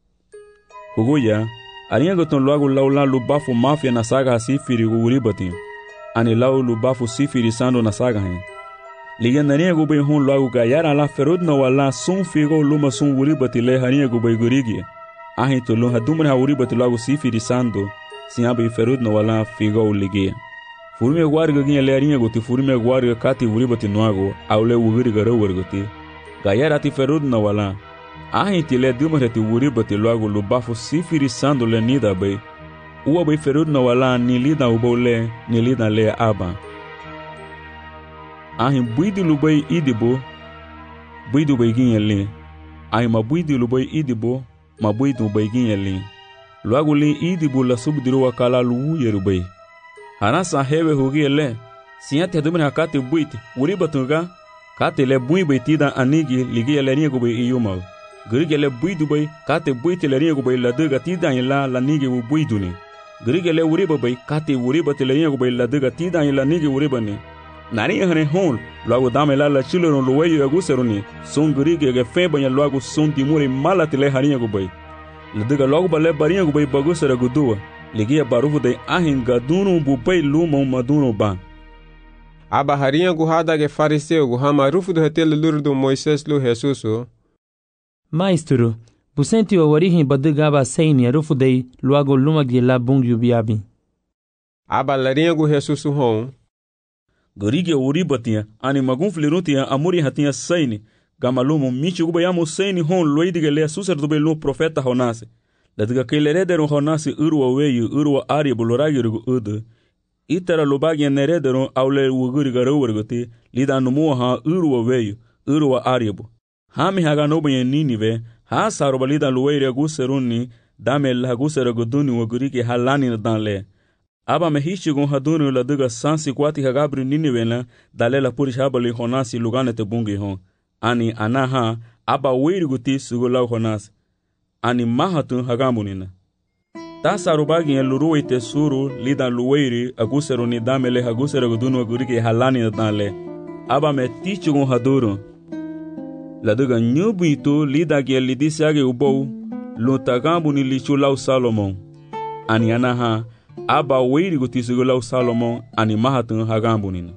[SPEAKER 1] kuguya aringa goton luago laula lubafu mafia na saga sifiri guribati ani lau lubafu sifiri sando na saga hen liga nariya gubay hon loago gayara la ferudna wala sun figo luma sun wuribati le hariya gubay gurigi ahin to lun hadumre ha wuribati loago sifiri sando sinaba ferudna wala figo ligia furume guarga ginha le hariya goti furume guarga kati wuribati noago aule wuguri garo wargoti gayara ti ferudna wala ahin ti le dumre ti wuribati loago lubafu sifiri sando le nida bay uwa bay ferudna wala ni lida ubole ni lida le aba ahin buidi lubay idibo buidu bay ginhali ahin ma buidi lubay idibo ma buidu bay ginhali loago li idibo la subdiru wakala lu yerubay hanasa hewe hugiele siate dumre hakate buiti wuribatunga kate le bui bay tida anigi ligi le ringo bay iyuma grige le buidu bay kate buiti le ringo bay la duga tida la nigi u buiduni grige le wuriba bay kate wuriba te le ringo bay la duga tida la nigi wuribani nari hane hon loago dame la chiloro luweyo aguseruni son grige ge febanya loago son dimuri malatile harinha gubay ladiga logo bale barinha gubay bagusera gudua ligia barufu de ahin gadunu bubay lumo madunu ba
[SPEAKER 3] aba harinha guhada ge fariseu guhama rufu do hetel lurdo Moises lu Jesuso
[SPEAKER 10] Maestro busenti o orihin badiga aba seini rufu de loago luma ge la bungyu biabi
[SPEAKER 3] aba larinha gu Jesuso hon
[SPEAKER 1] Gorige uribatia ani magunflirutia amuri hatia saini gamalumo michi gubayamo saini hon loidige le suser do belo profeta honase ladiga kailerederon honase urwa weyu urwa ari boloragirugo ude itara lobagi nerederon awle wuguriga rowergoti lida numo ha urwa weyu urwa aribo hami haga nobenye ninive ha sarobalida loweire guseruni dame la guserago duni wugurige halani danle aba mehichigon hadunu la duga sansi kwati hagabri ninivela dalela purishabali honasi lugane te bungi hon ani anaha aba weiriguti sugula honasi ani mahatun hagamunina tasa rubagi en luruwe te suru lida luweiri agusero ni damele hagusero gudunu agurike halani danle aba me tichigon haduru la duga nyubuito lida ge lidisiage ubou lutagambu ni lichulau Salomon ani anaha aba weiri gutisugulau Salomon ani mahatun hagambunina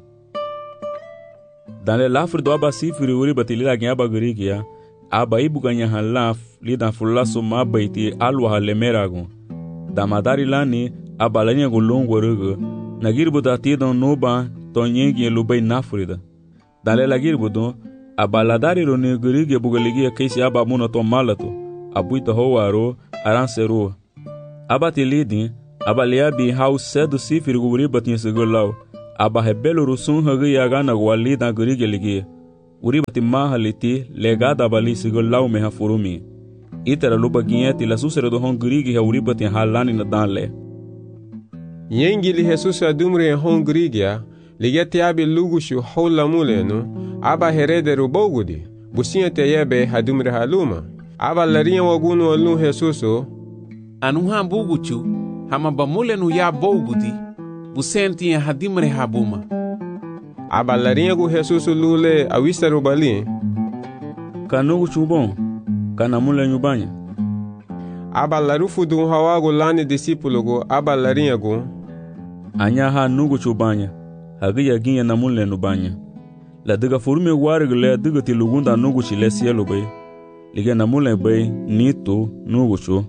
[SPEAKER 1] dale lafri do aba sifiri uri batilila gen aba gurigia aba ibuganya halaf lidan fulaso mabaiti alwa halemerago damadari lani aba lanya gulong warugo nagirbu datidon noba tonyengi lubay nafrida dale lagirbu aba ladari roni gurigia bugaligia kaisi aba munato malato abuita howaro aransero aba tilidin aba liabi hau sedu sifir guri batin segulau aba hebelu rusun hagi yagana gwali dan gurige ligi uri bati mahaliti legada bali segulau meha furumi itera luba gieti la susere do hon gurige ha uri batin halani na danle
[SPEAKER 3] yengili Jesus adumre hon gurigia ligeti abi lugushu hola muleno aba herederu bogudi businha teyebe hadumre haluma aba larinha wagunu alun Jesuso
[SPEAKER 6] anuha buguchu hama bamulenu ya bogudi busentinha hadimre habuma
[SPEAKER 3] aba larinha gu Jesuso lule awisaru bali
[SPEAKER 1] kanugu chubon kana mulenu banya
[SPEAKER 3] aba larufu du hawagu lani discipulo gu aba larinha gu
[SPEAKER 1] anya ha nugu chubanya hagi yaginha na mulenu banya la diga furume wargle diga tilugunda nugu chile cielo bay lige na mule bay nito nugu chu.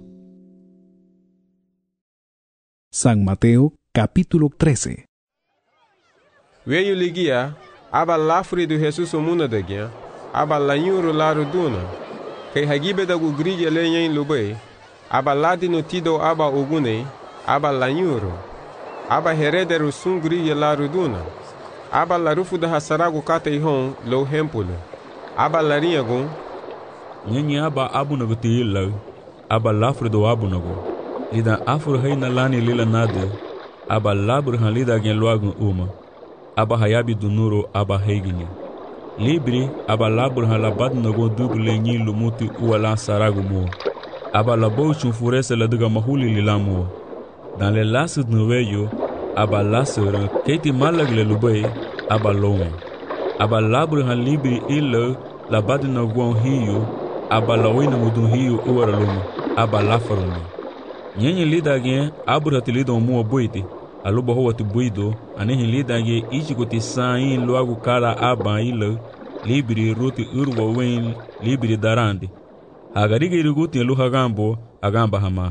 [SPEAKER 2] San Mateo capítulo 13.
[SPEAKER 3] Veio ligia aba lafri do Jesus muna dagia aba lanyuru laru duna kai hagibe da gugrige lenyen lubay aba ladino tido aba ogune aba lanyuru aba herederu sungrige laru duna aba larufu da hasaragu kata ihon lo hempulo aba larinha gun
[SPEAKER 1] nyenye aba abu nagu tiyilla aba lafri do abu nagu lida afur hayna lani lila nade aba labur han lida gen luagun uma aba hayabi do nuro aba heigini libri aba labur han labad nagu duble nyi lumuti uala saragu mo aba labo chunfurese la diga mahuli lilamo dans les lasses de noveyo aba lasera keti malagle lubay aba lowe aba labur han libri illa la badna gwon hiyo aba lawina mudun hiyo uwara luma aba lafaruni nyenye lidage abura tilido mu boiti aluba howati buido anehi lidage ichikuti sain loagu kala aba illa libri roti urwa wen libri darandi agarige iriguti luhagambo agamba hama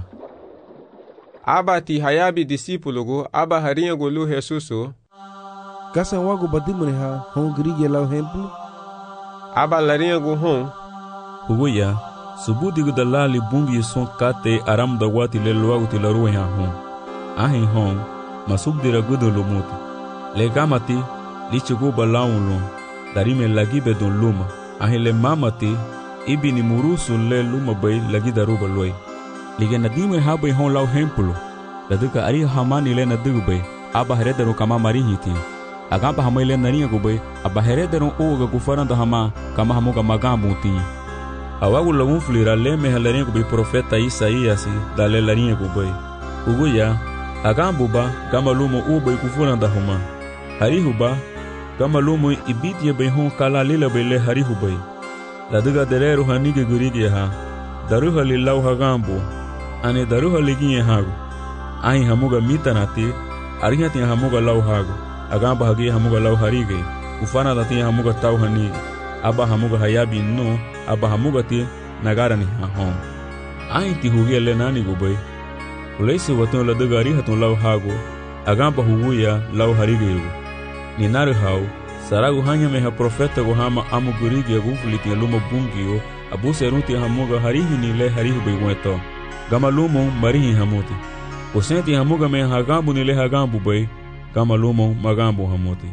[SPEAKER 3] aba ti hayabi discipulo gu aba harinha gu lu Jesuso
[SPEAKER 7] kasa wagu badimre ha hon grige lau hemplo
[SPEAKER 3] aba larinha gu hon
[SPEAKER 1] huya subudigu dalali bungi son kate aram da wati le loagu ti la ruha hon ahin hon masubdira gudo lumuti le gamati lichugo balawun darime lagibe don luma ahin le mamati ibini murusu le luma bay lagi daruba loy lige nadime habe hon lau hemplo laduka ari hamani le nadube aba herederu kama marihiti agamba hamile narinha gube aba herederu uga gufaranda hama kama hamuga magambu ti awagu lagun flira le mehalarinha gube profeta Isaías dale larinha gube uguya agambuba kama lumo ube kufuranda huma harihuba kama lumo ibidye be hon kala lila be le harihuba laduga dereru hanige gurige ha daruha lilau hagambu ane daruha liginye hagu ai hamuga mitanati arihati hamuga lau hagu agamba hagi hamuga lau harige ufana dati hamuga tau hani aba hamuga hayabi no aba hamuga ti nagara ni hon ai ti hugi le nani gubay ulese waton la dagari haton lau hagu agamba huguya lau harige yugo ni naru hau saragu hanya meha profeta go hama amu gurige gufliti luma bungio abu seruti hamuga harihi ni le harihu beweto gama lumo marihi hamuti osenti hamuga me hagambu ni le hagambu bay kama lumo magambo hamuti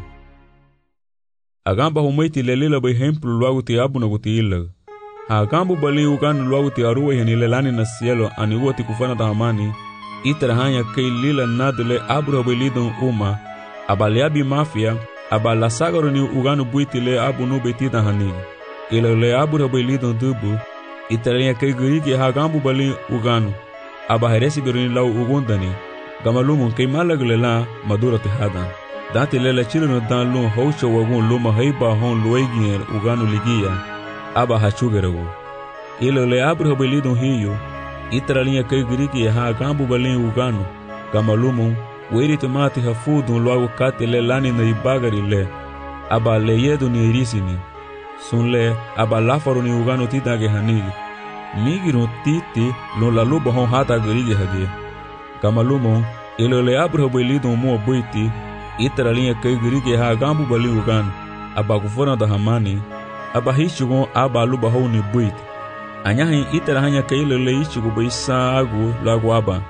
[SPEAKER 1] agamba humaiti le lila bay hemplu luagu ti abu nagu ti illa hagambu bali uganu luagu ti aruwe hini le lani na cielo ani uoti kufana ta hamani itara hanya kei lila nadle abu bay lidon uma abaliabi mafia abala sagaro ni uganu buiti le abu no betida hani ila le abu bay lidon dubu itara hanya kei gurigi hagambu bali uganu aba heresi beruni lau ugundani gamalumun kay malagle la madura tihadan dati lela chileno dan lun haucho wagun luma haiba hon luegier uganu ligia aba hachugerego ilo le abro belidon hiyo itralinha kay grigi ha gambu balin uganu gamalumun weri tomati hafudun logo kate le lani na ibagari le aba le yedo ni irisini sunle aba lafaro ni uganu tidage hanigi migiro titi lo la luba hon hata grigi hage kamalumo ilo le abro belidon mo boiti itralinha kay grigi ha gambu balin uganu aba kufona da hamani aba hichugon aba luba hon ni boiti anyahin itara hanya kailo le ichigo baisa agu lagu aba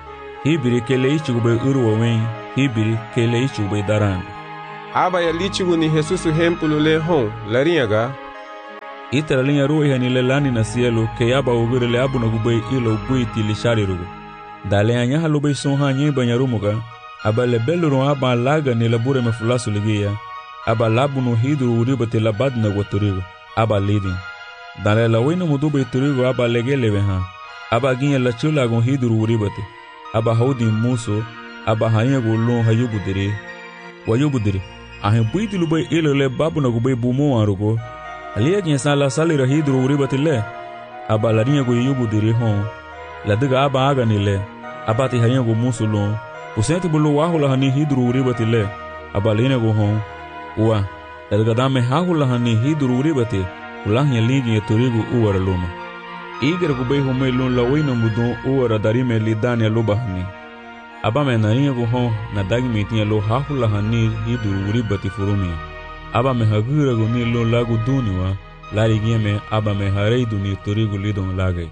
[SPEAKER 1] hibiri kele ichugube uruwawen, hibiri kele ichugube daran.
[SPEAKER 3] Aba ya lichigu ni Jesus hempulu le hon, larinyaga.
[SPEAKER 1] Itara linya ruwa hani le lani na sielo, ke aba ugure le abu na gube ilo buiti li shari rugu. Dale anya halube son ha nye banya rumuga, aba le beluru aba laga ni labure me fulasu ligia, aba labu no hidru uribate labad na waturigo, aba lidin. Dale la wena mudube turigo aba legelewe ha, aba ginya la chula gon hidru uribate, aba haudi muso, aba hanya golon hayubudiri. Wayubudiri, ahin buiti lube ilo le babu na gube bumo arugo, alia jinsa la salira hidru uribate le, aba la rinya go yubudiri hon, la diga aba aga ni le, aba ti hanya go muso lon, usenti bulu wahula hani hidru uribate le, aba lina go hon, uwa, la diga dame hahula hani hidru uribate, ulahnya ligi ya turigu uwara luma. Iger gube hume lon la wina mudon uwara darime li dani ya luba hani. Aba me narinya go hon na dagi metinya lo hahula hani hidru uribate furumia. Aba me hagira go ni lo lagu duniwa, lari me aba me hareidu ni turigu lidon lagay.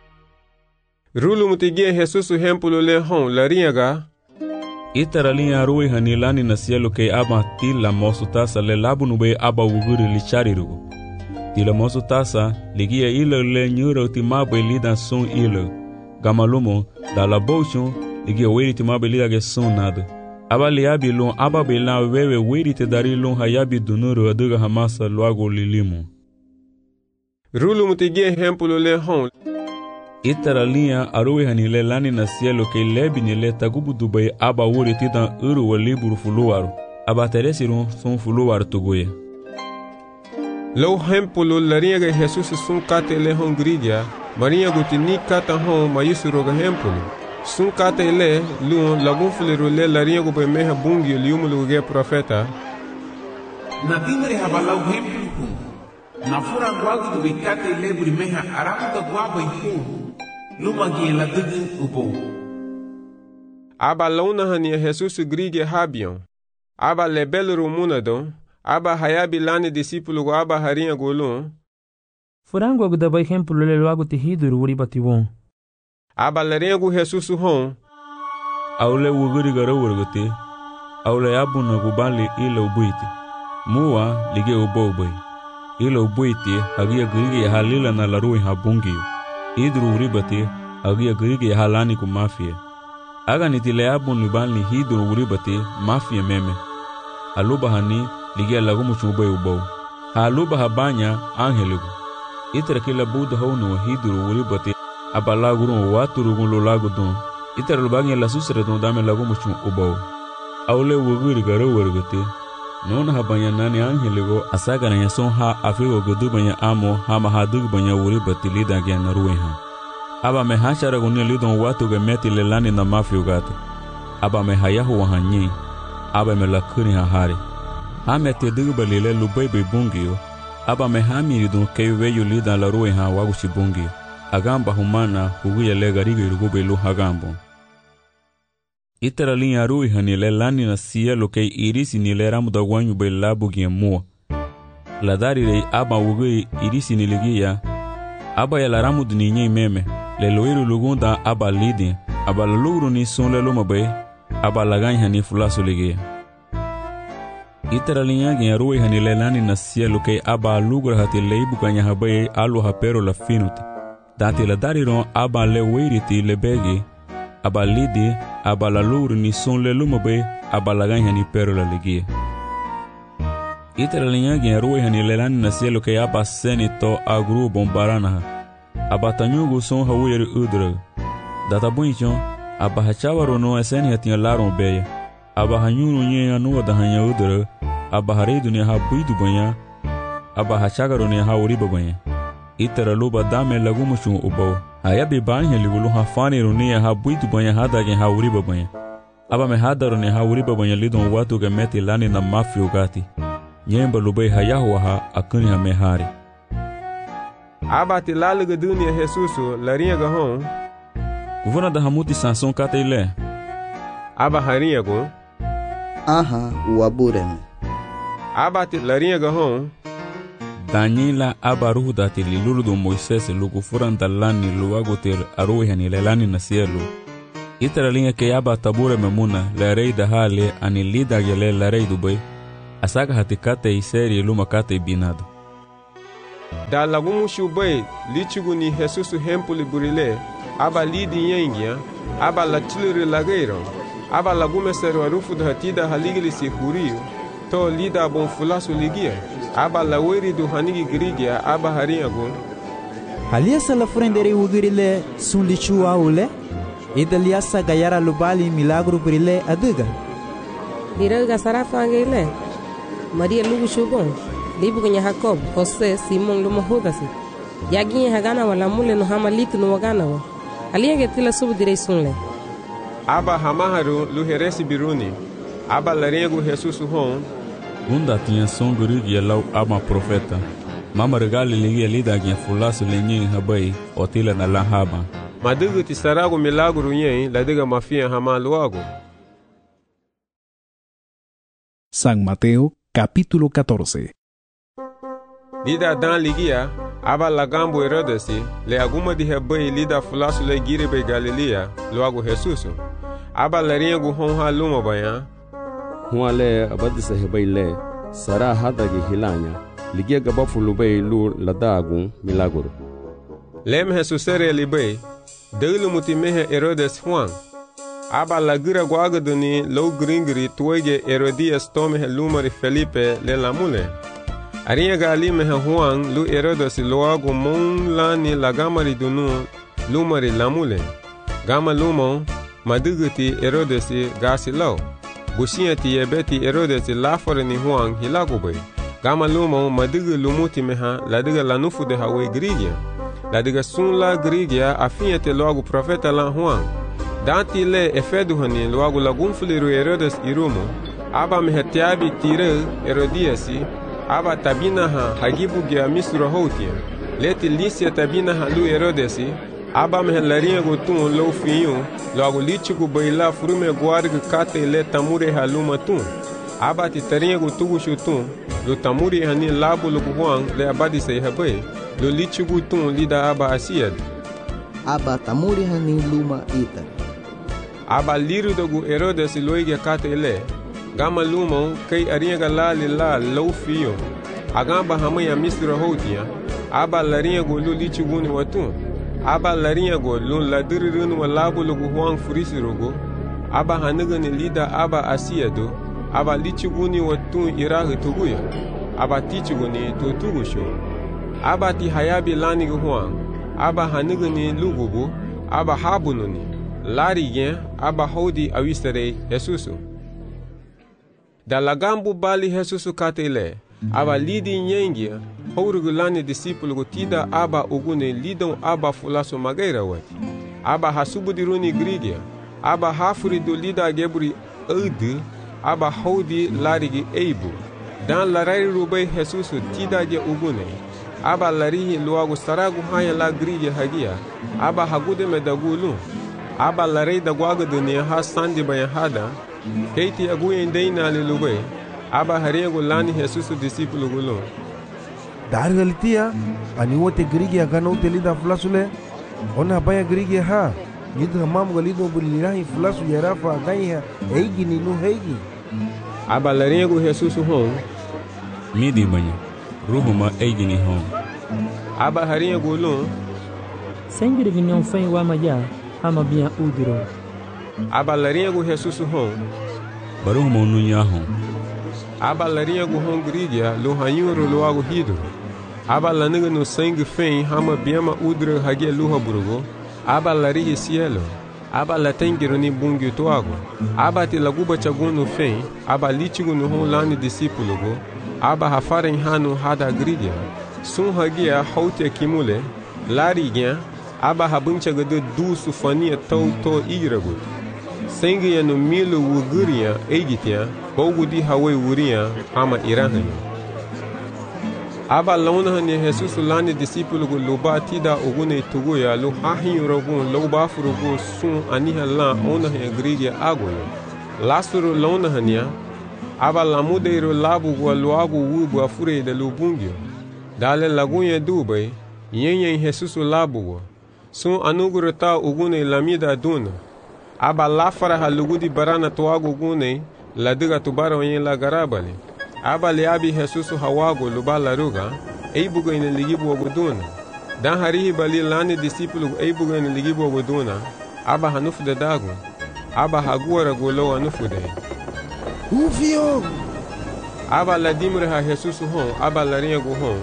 [SPEAKER 3] Rulu mutigie Jesusu hempulu le hon, larinyaga.
[SPEAKER 1] Itara linya ruwe hani lani na sielo ke aba tila mosu tasa le labu nube aba uguri li chari rugu. Tila mosu tasa ligia ilo le nyura utimabe lidan son ilo. Gamalumo da la bochon ligia weri timabe lida ge son nada. Aba liabi lon aba belan wewe weri te dari lon hayabi dunuru aduga hamasa luago lilimu.
[SPEAKER 3] Rulu mutigie hempulu le hon.
[SPEAKER 1] Itara linya aruwe hani le lani na sielo ke lebi ni le tagubu dubai aba wuri titan uru wa liburu fuluwaru. Aba teresiron son fuluwaru tugoye.
[SPEAKER 3] Lo hempulu larinyaga Jesus sun kate le hon grija, marinha gutini kata hon mayusuroga hempulu. Sun kate le luon lagun fuliru le larinyaga be meha bungi liumulu ge profeta.
[SPEAKER 6] Na timre habalau hempulu. Na fura guagu do bicate lebri meha aramu da guaba ihu. Luma gi la dugu ubo.
[SPEAKER 3] Aba launa hania Jesus grige habion. Aba lebeluru munadon. Aba hayabi lani discípulo go aba harinha golon.
[SPEAKER 10] Furango agu da hempulu le loagu te hiduru uribati won.
[SPEAKER 3] Aba larinha go Jesus hon.
[SPEAKER 1] Aule wuguri gara wurgate. Aule abu na gubali ila ubuiti. Muwa lige ubo uboi. Ila ubuiti hagia grige halila na larui habungiyo. Hiduru uribati hagia grige halani ku mafia. Aga nitile abu nubali hiduru uribati mafia meme. Aluba hani ligia lagu muchumbe ubau. Haluba habanya angeligu. Itara kila buda haunu hiduru uribati abalaguru waturugun lo lagu don. Itara lubagi la susre don dame lagu muchum ubau. Aule wuguri garo wargate. Nona habanya nani angeligu asaga na yason ha afigo gudu banya amo hama hadug banya uribati lida gya naruwe ha. Aba me hachara gunia lidon watu gemeti lelani na mafio gate. Aba me hayahu wahanyi. Aba me lakuri hahari. Hame te dubalile lubebe bungiyo. Aba me hamiri don keiweyo lida la ruwe ha wagushi bungiyo. Agamba humana huguya lega rigo irugube lu hagambo. Itara linya ruwe ha nile lani na sielo kei irisi nile ramu da wanyu be labu gia mua. Ladari rei aba wugui irisi niligia. Aba ya la ramu duninye meme. Le loiru lugunda aba lidi. Aba la lugru ni son le luma be. Aba laganya ni fulasu ligia. Itara linya gya ruwe hani lelani na sielo kei aba lugra hati leibu kanya habaye alu hapero la finuti. Dati la dariron aba le weiriti le begi. Aba lidi, aba la lugru ni son le lumabe, aba la ganya ni pero la ligia. Itara linya gya ruwe hani lelani na sielo kei aba seni to agru bombarana ha. Aba tanyugu son hawiri udra. Data bunchon, aba hachawaro no eseni hati laron beya. Aba hanyuru nye anuwa da hanya udra. Aba hareidu ni ha buidu banya. Aba hachagaro ni ha uriba banya. Itara luba dame lagu mushun ubao. Ayabi banya ligulu ha faniru ni ha buidu banya hada gen ha uriba banya. Aba me hadaro ni ha uriba banya lidon watu gemeti lani na mafio gati. Nyemba lubai hayahu ha akuni ha mehari.
[SPEAKER 3] Aba ti laluga dunia Jesusu larinha gahon.
[SPEAKER 1] Kuvuna da hamuti sanson kata ile.
[SPEAKER 3] Aba harinha go.
[SPEAKER 14] Aha, uabureme.
[SPEAKER 3] Aba ti larinha gahon.
[SPEAKER 1] Daniela aba ruhu dati lilulu do Moisés lugu furan dalani luagoter aruwe hani lelani na sielu. Itara linha que aba tabura memuna la rei da hale ani lida gele la rei dubai. Asaka hatikate iseri luma kate binado.
[SPEAKER 3] Da lagumu shubai lichugu ni Jesus hempuli burile aba lidi yengia aba la chiluri lageiro aba lagume seru arufu da hatida haligili si huriu to lida bon fulasu ligia aba la weri du hanigi grigia aba hariagu
[SPEAKER 4] halia sala frendere ugirile sun lichu aule idaliasa gayara lubali milagro brile aduga
[SPEAKER 11] diraga sarafangile Maria lugu shubon libu kwenye Jacob Jose Simon lumo hudasi yaginye hagana wala mule no hama litu no wagana wa aliyenge tila subu direi sunle
[SPEAKER 3] aba hamaharu luheresi biruni aba larego Jesus hon
[SPEAKER 1] Unda tinha songuri yelau ama profeta mama regali ligia lida gya fulasu lenye habai otila na lahaba
[SPEAKER 3] madugu tisarago milagro yen ladiga mafia hama luago.
[SPEAKER 2] San Mateo capítulo 14.
[SPEAKER 3] Lida dan ligia aba lagambo Herodesi le aguma di hebai lida fulasu le giribe Galilea luago Jesusu aba laringu honha luma baya
[SPEAKER 5] huale abadisa hebai le sara hadagi hilanya ligia gaba fulubai lu ladagu milagro
[SPEAKER 3] lem Jesusere libai delu mutimehe Herodes Juan aba lagira guagaduni lo gringri tuege Herodias tome lumari Felipe le lamule Arinha galime Juan lu Herodes loago mon lani lagamari dunu lumari lamule gama lumo maduguti Herodes gasilau busiati yebeti Herodes lafore ni Juan hilagobe gama lumo madugu lumuti meha ladiga lanufu de hawe grigia ladiga sun la grigia afiete loago profeta la Juan danti le efedu hani loago lagunfuliru Herodes irumo aba mehetiabi tire Herodiasi aba tabinaha hagibu gya misro hotia leti lisia tabinaha lu Herodesi aba mehelarinha gotun lo fiyu logo lichigu baila frume guarga kate le tamure haluma tun aba titarinha gotugu shutun lo tamuri hani labu lo Juan le abadi sei habai lo lichigu tun lida aba asiad
[SPEAKER 14] aba tamuri hani luma ita
[SPEAKER 3] aba liru dogu Herodesi loiga kate le gama lumo kai arinha galali la lo fiyo agamba hamaya misra hotia aba larinha go lu lichiguni watun aba larinha go lu ladirirun walabu lu Juan furisirogo aba hanigani lida aba asiado aba lichiguni watun irahi tuguya aba tichiguni tutugusho aba ti hayabi lani Juan aba hanigani lugubu aba habununi larigen aba hodi awistere Jesusu da lagambu bali Jesusu katele aba lidi nyengia hourugulani discípulo gotida aba ugune lidon aba fulaso magaira wati aba hasubudiruni grigia aba hafuri do lida geburi adu aba hodi larigi eibu dan larari rubai Jesusu tida ge ugune aba larihi luago saragu haya la grigia hagia aba hagude medagulu aba larei da guaga dunia ha sandi bayahada keiti aguyen na lelube aba hariego lani Jesusu discípulo gulo
[SPEAKER 7] dargalitia ani wote grigi agana utelida flasule ona baya grigi ha yidu hamam galido bulirahi flasu yarafa gaiha eigi ni nu heigi
[SPEAKER 3] aba lariego Jesusu hon
[SPEAKER 1] midi banya ruhuma eigi ni hon
[SPEAKER 3] aba hariego lo
[SPEAKER 10] sengiri vinyon fen wa maja ama bien udiro
[SPEAKER 3] aba lariego Jesusu hon
[SPEAKER 1] baruhuma nunya hon
[SPEAKER 3] aba lariego hon grigia lo hanyuro lo ago hido aba laniga no sangue fen hama biama udro hagia luha burugo aba larihe cielo aba latengiro ni bungi toago aba te laguba chaguno fen aba litigo no hon lani discípulo go aba hafaren hanu hada grigia sun hagia haute kimule larigia aba habuncha gado du sufania to irago sangue ya no milo wuguria eigitia bogudi hawe wuria ama irahani aba launahani Jesusu lani discípulo go loba tida ogune tugoya lo hahirogun loba furugo sun aniha la onahe grigia agoyo lasuro launahania aba lamudeiro labu go loago wubu afure de lubungio dale lagunha dubai yenyen Jesusu labu go sun anugurata ogune lamida duna aba lafara halugudi barana tuago gune la diga tubaro yin la garabali aba liabi Jesus hawago luba laruga eibugo ina ligibu oguduna dan harihi bali lani disipulu eibugo ina ligibu oguduna aba hanufu de dagu aba haguara golo hanufu de
[SPEAKER 7] Ufio
[SPEAKER 3] aba la dimreha Jesus hon aba la riego hon.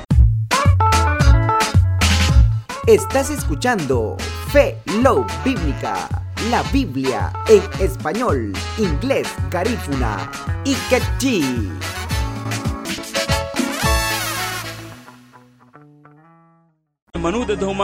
[SPEAKER 15] Estás escuchando Fe Love Bíblica, la Biblia en español, inglés, garífuna y quechí.
[SPEAKER 1] Manu de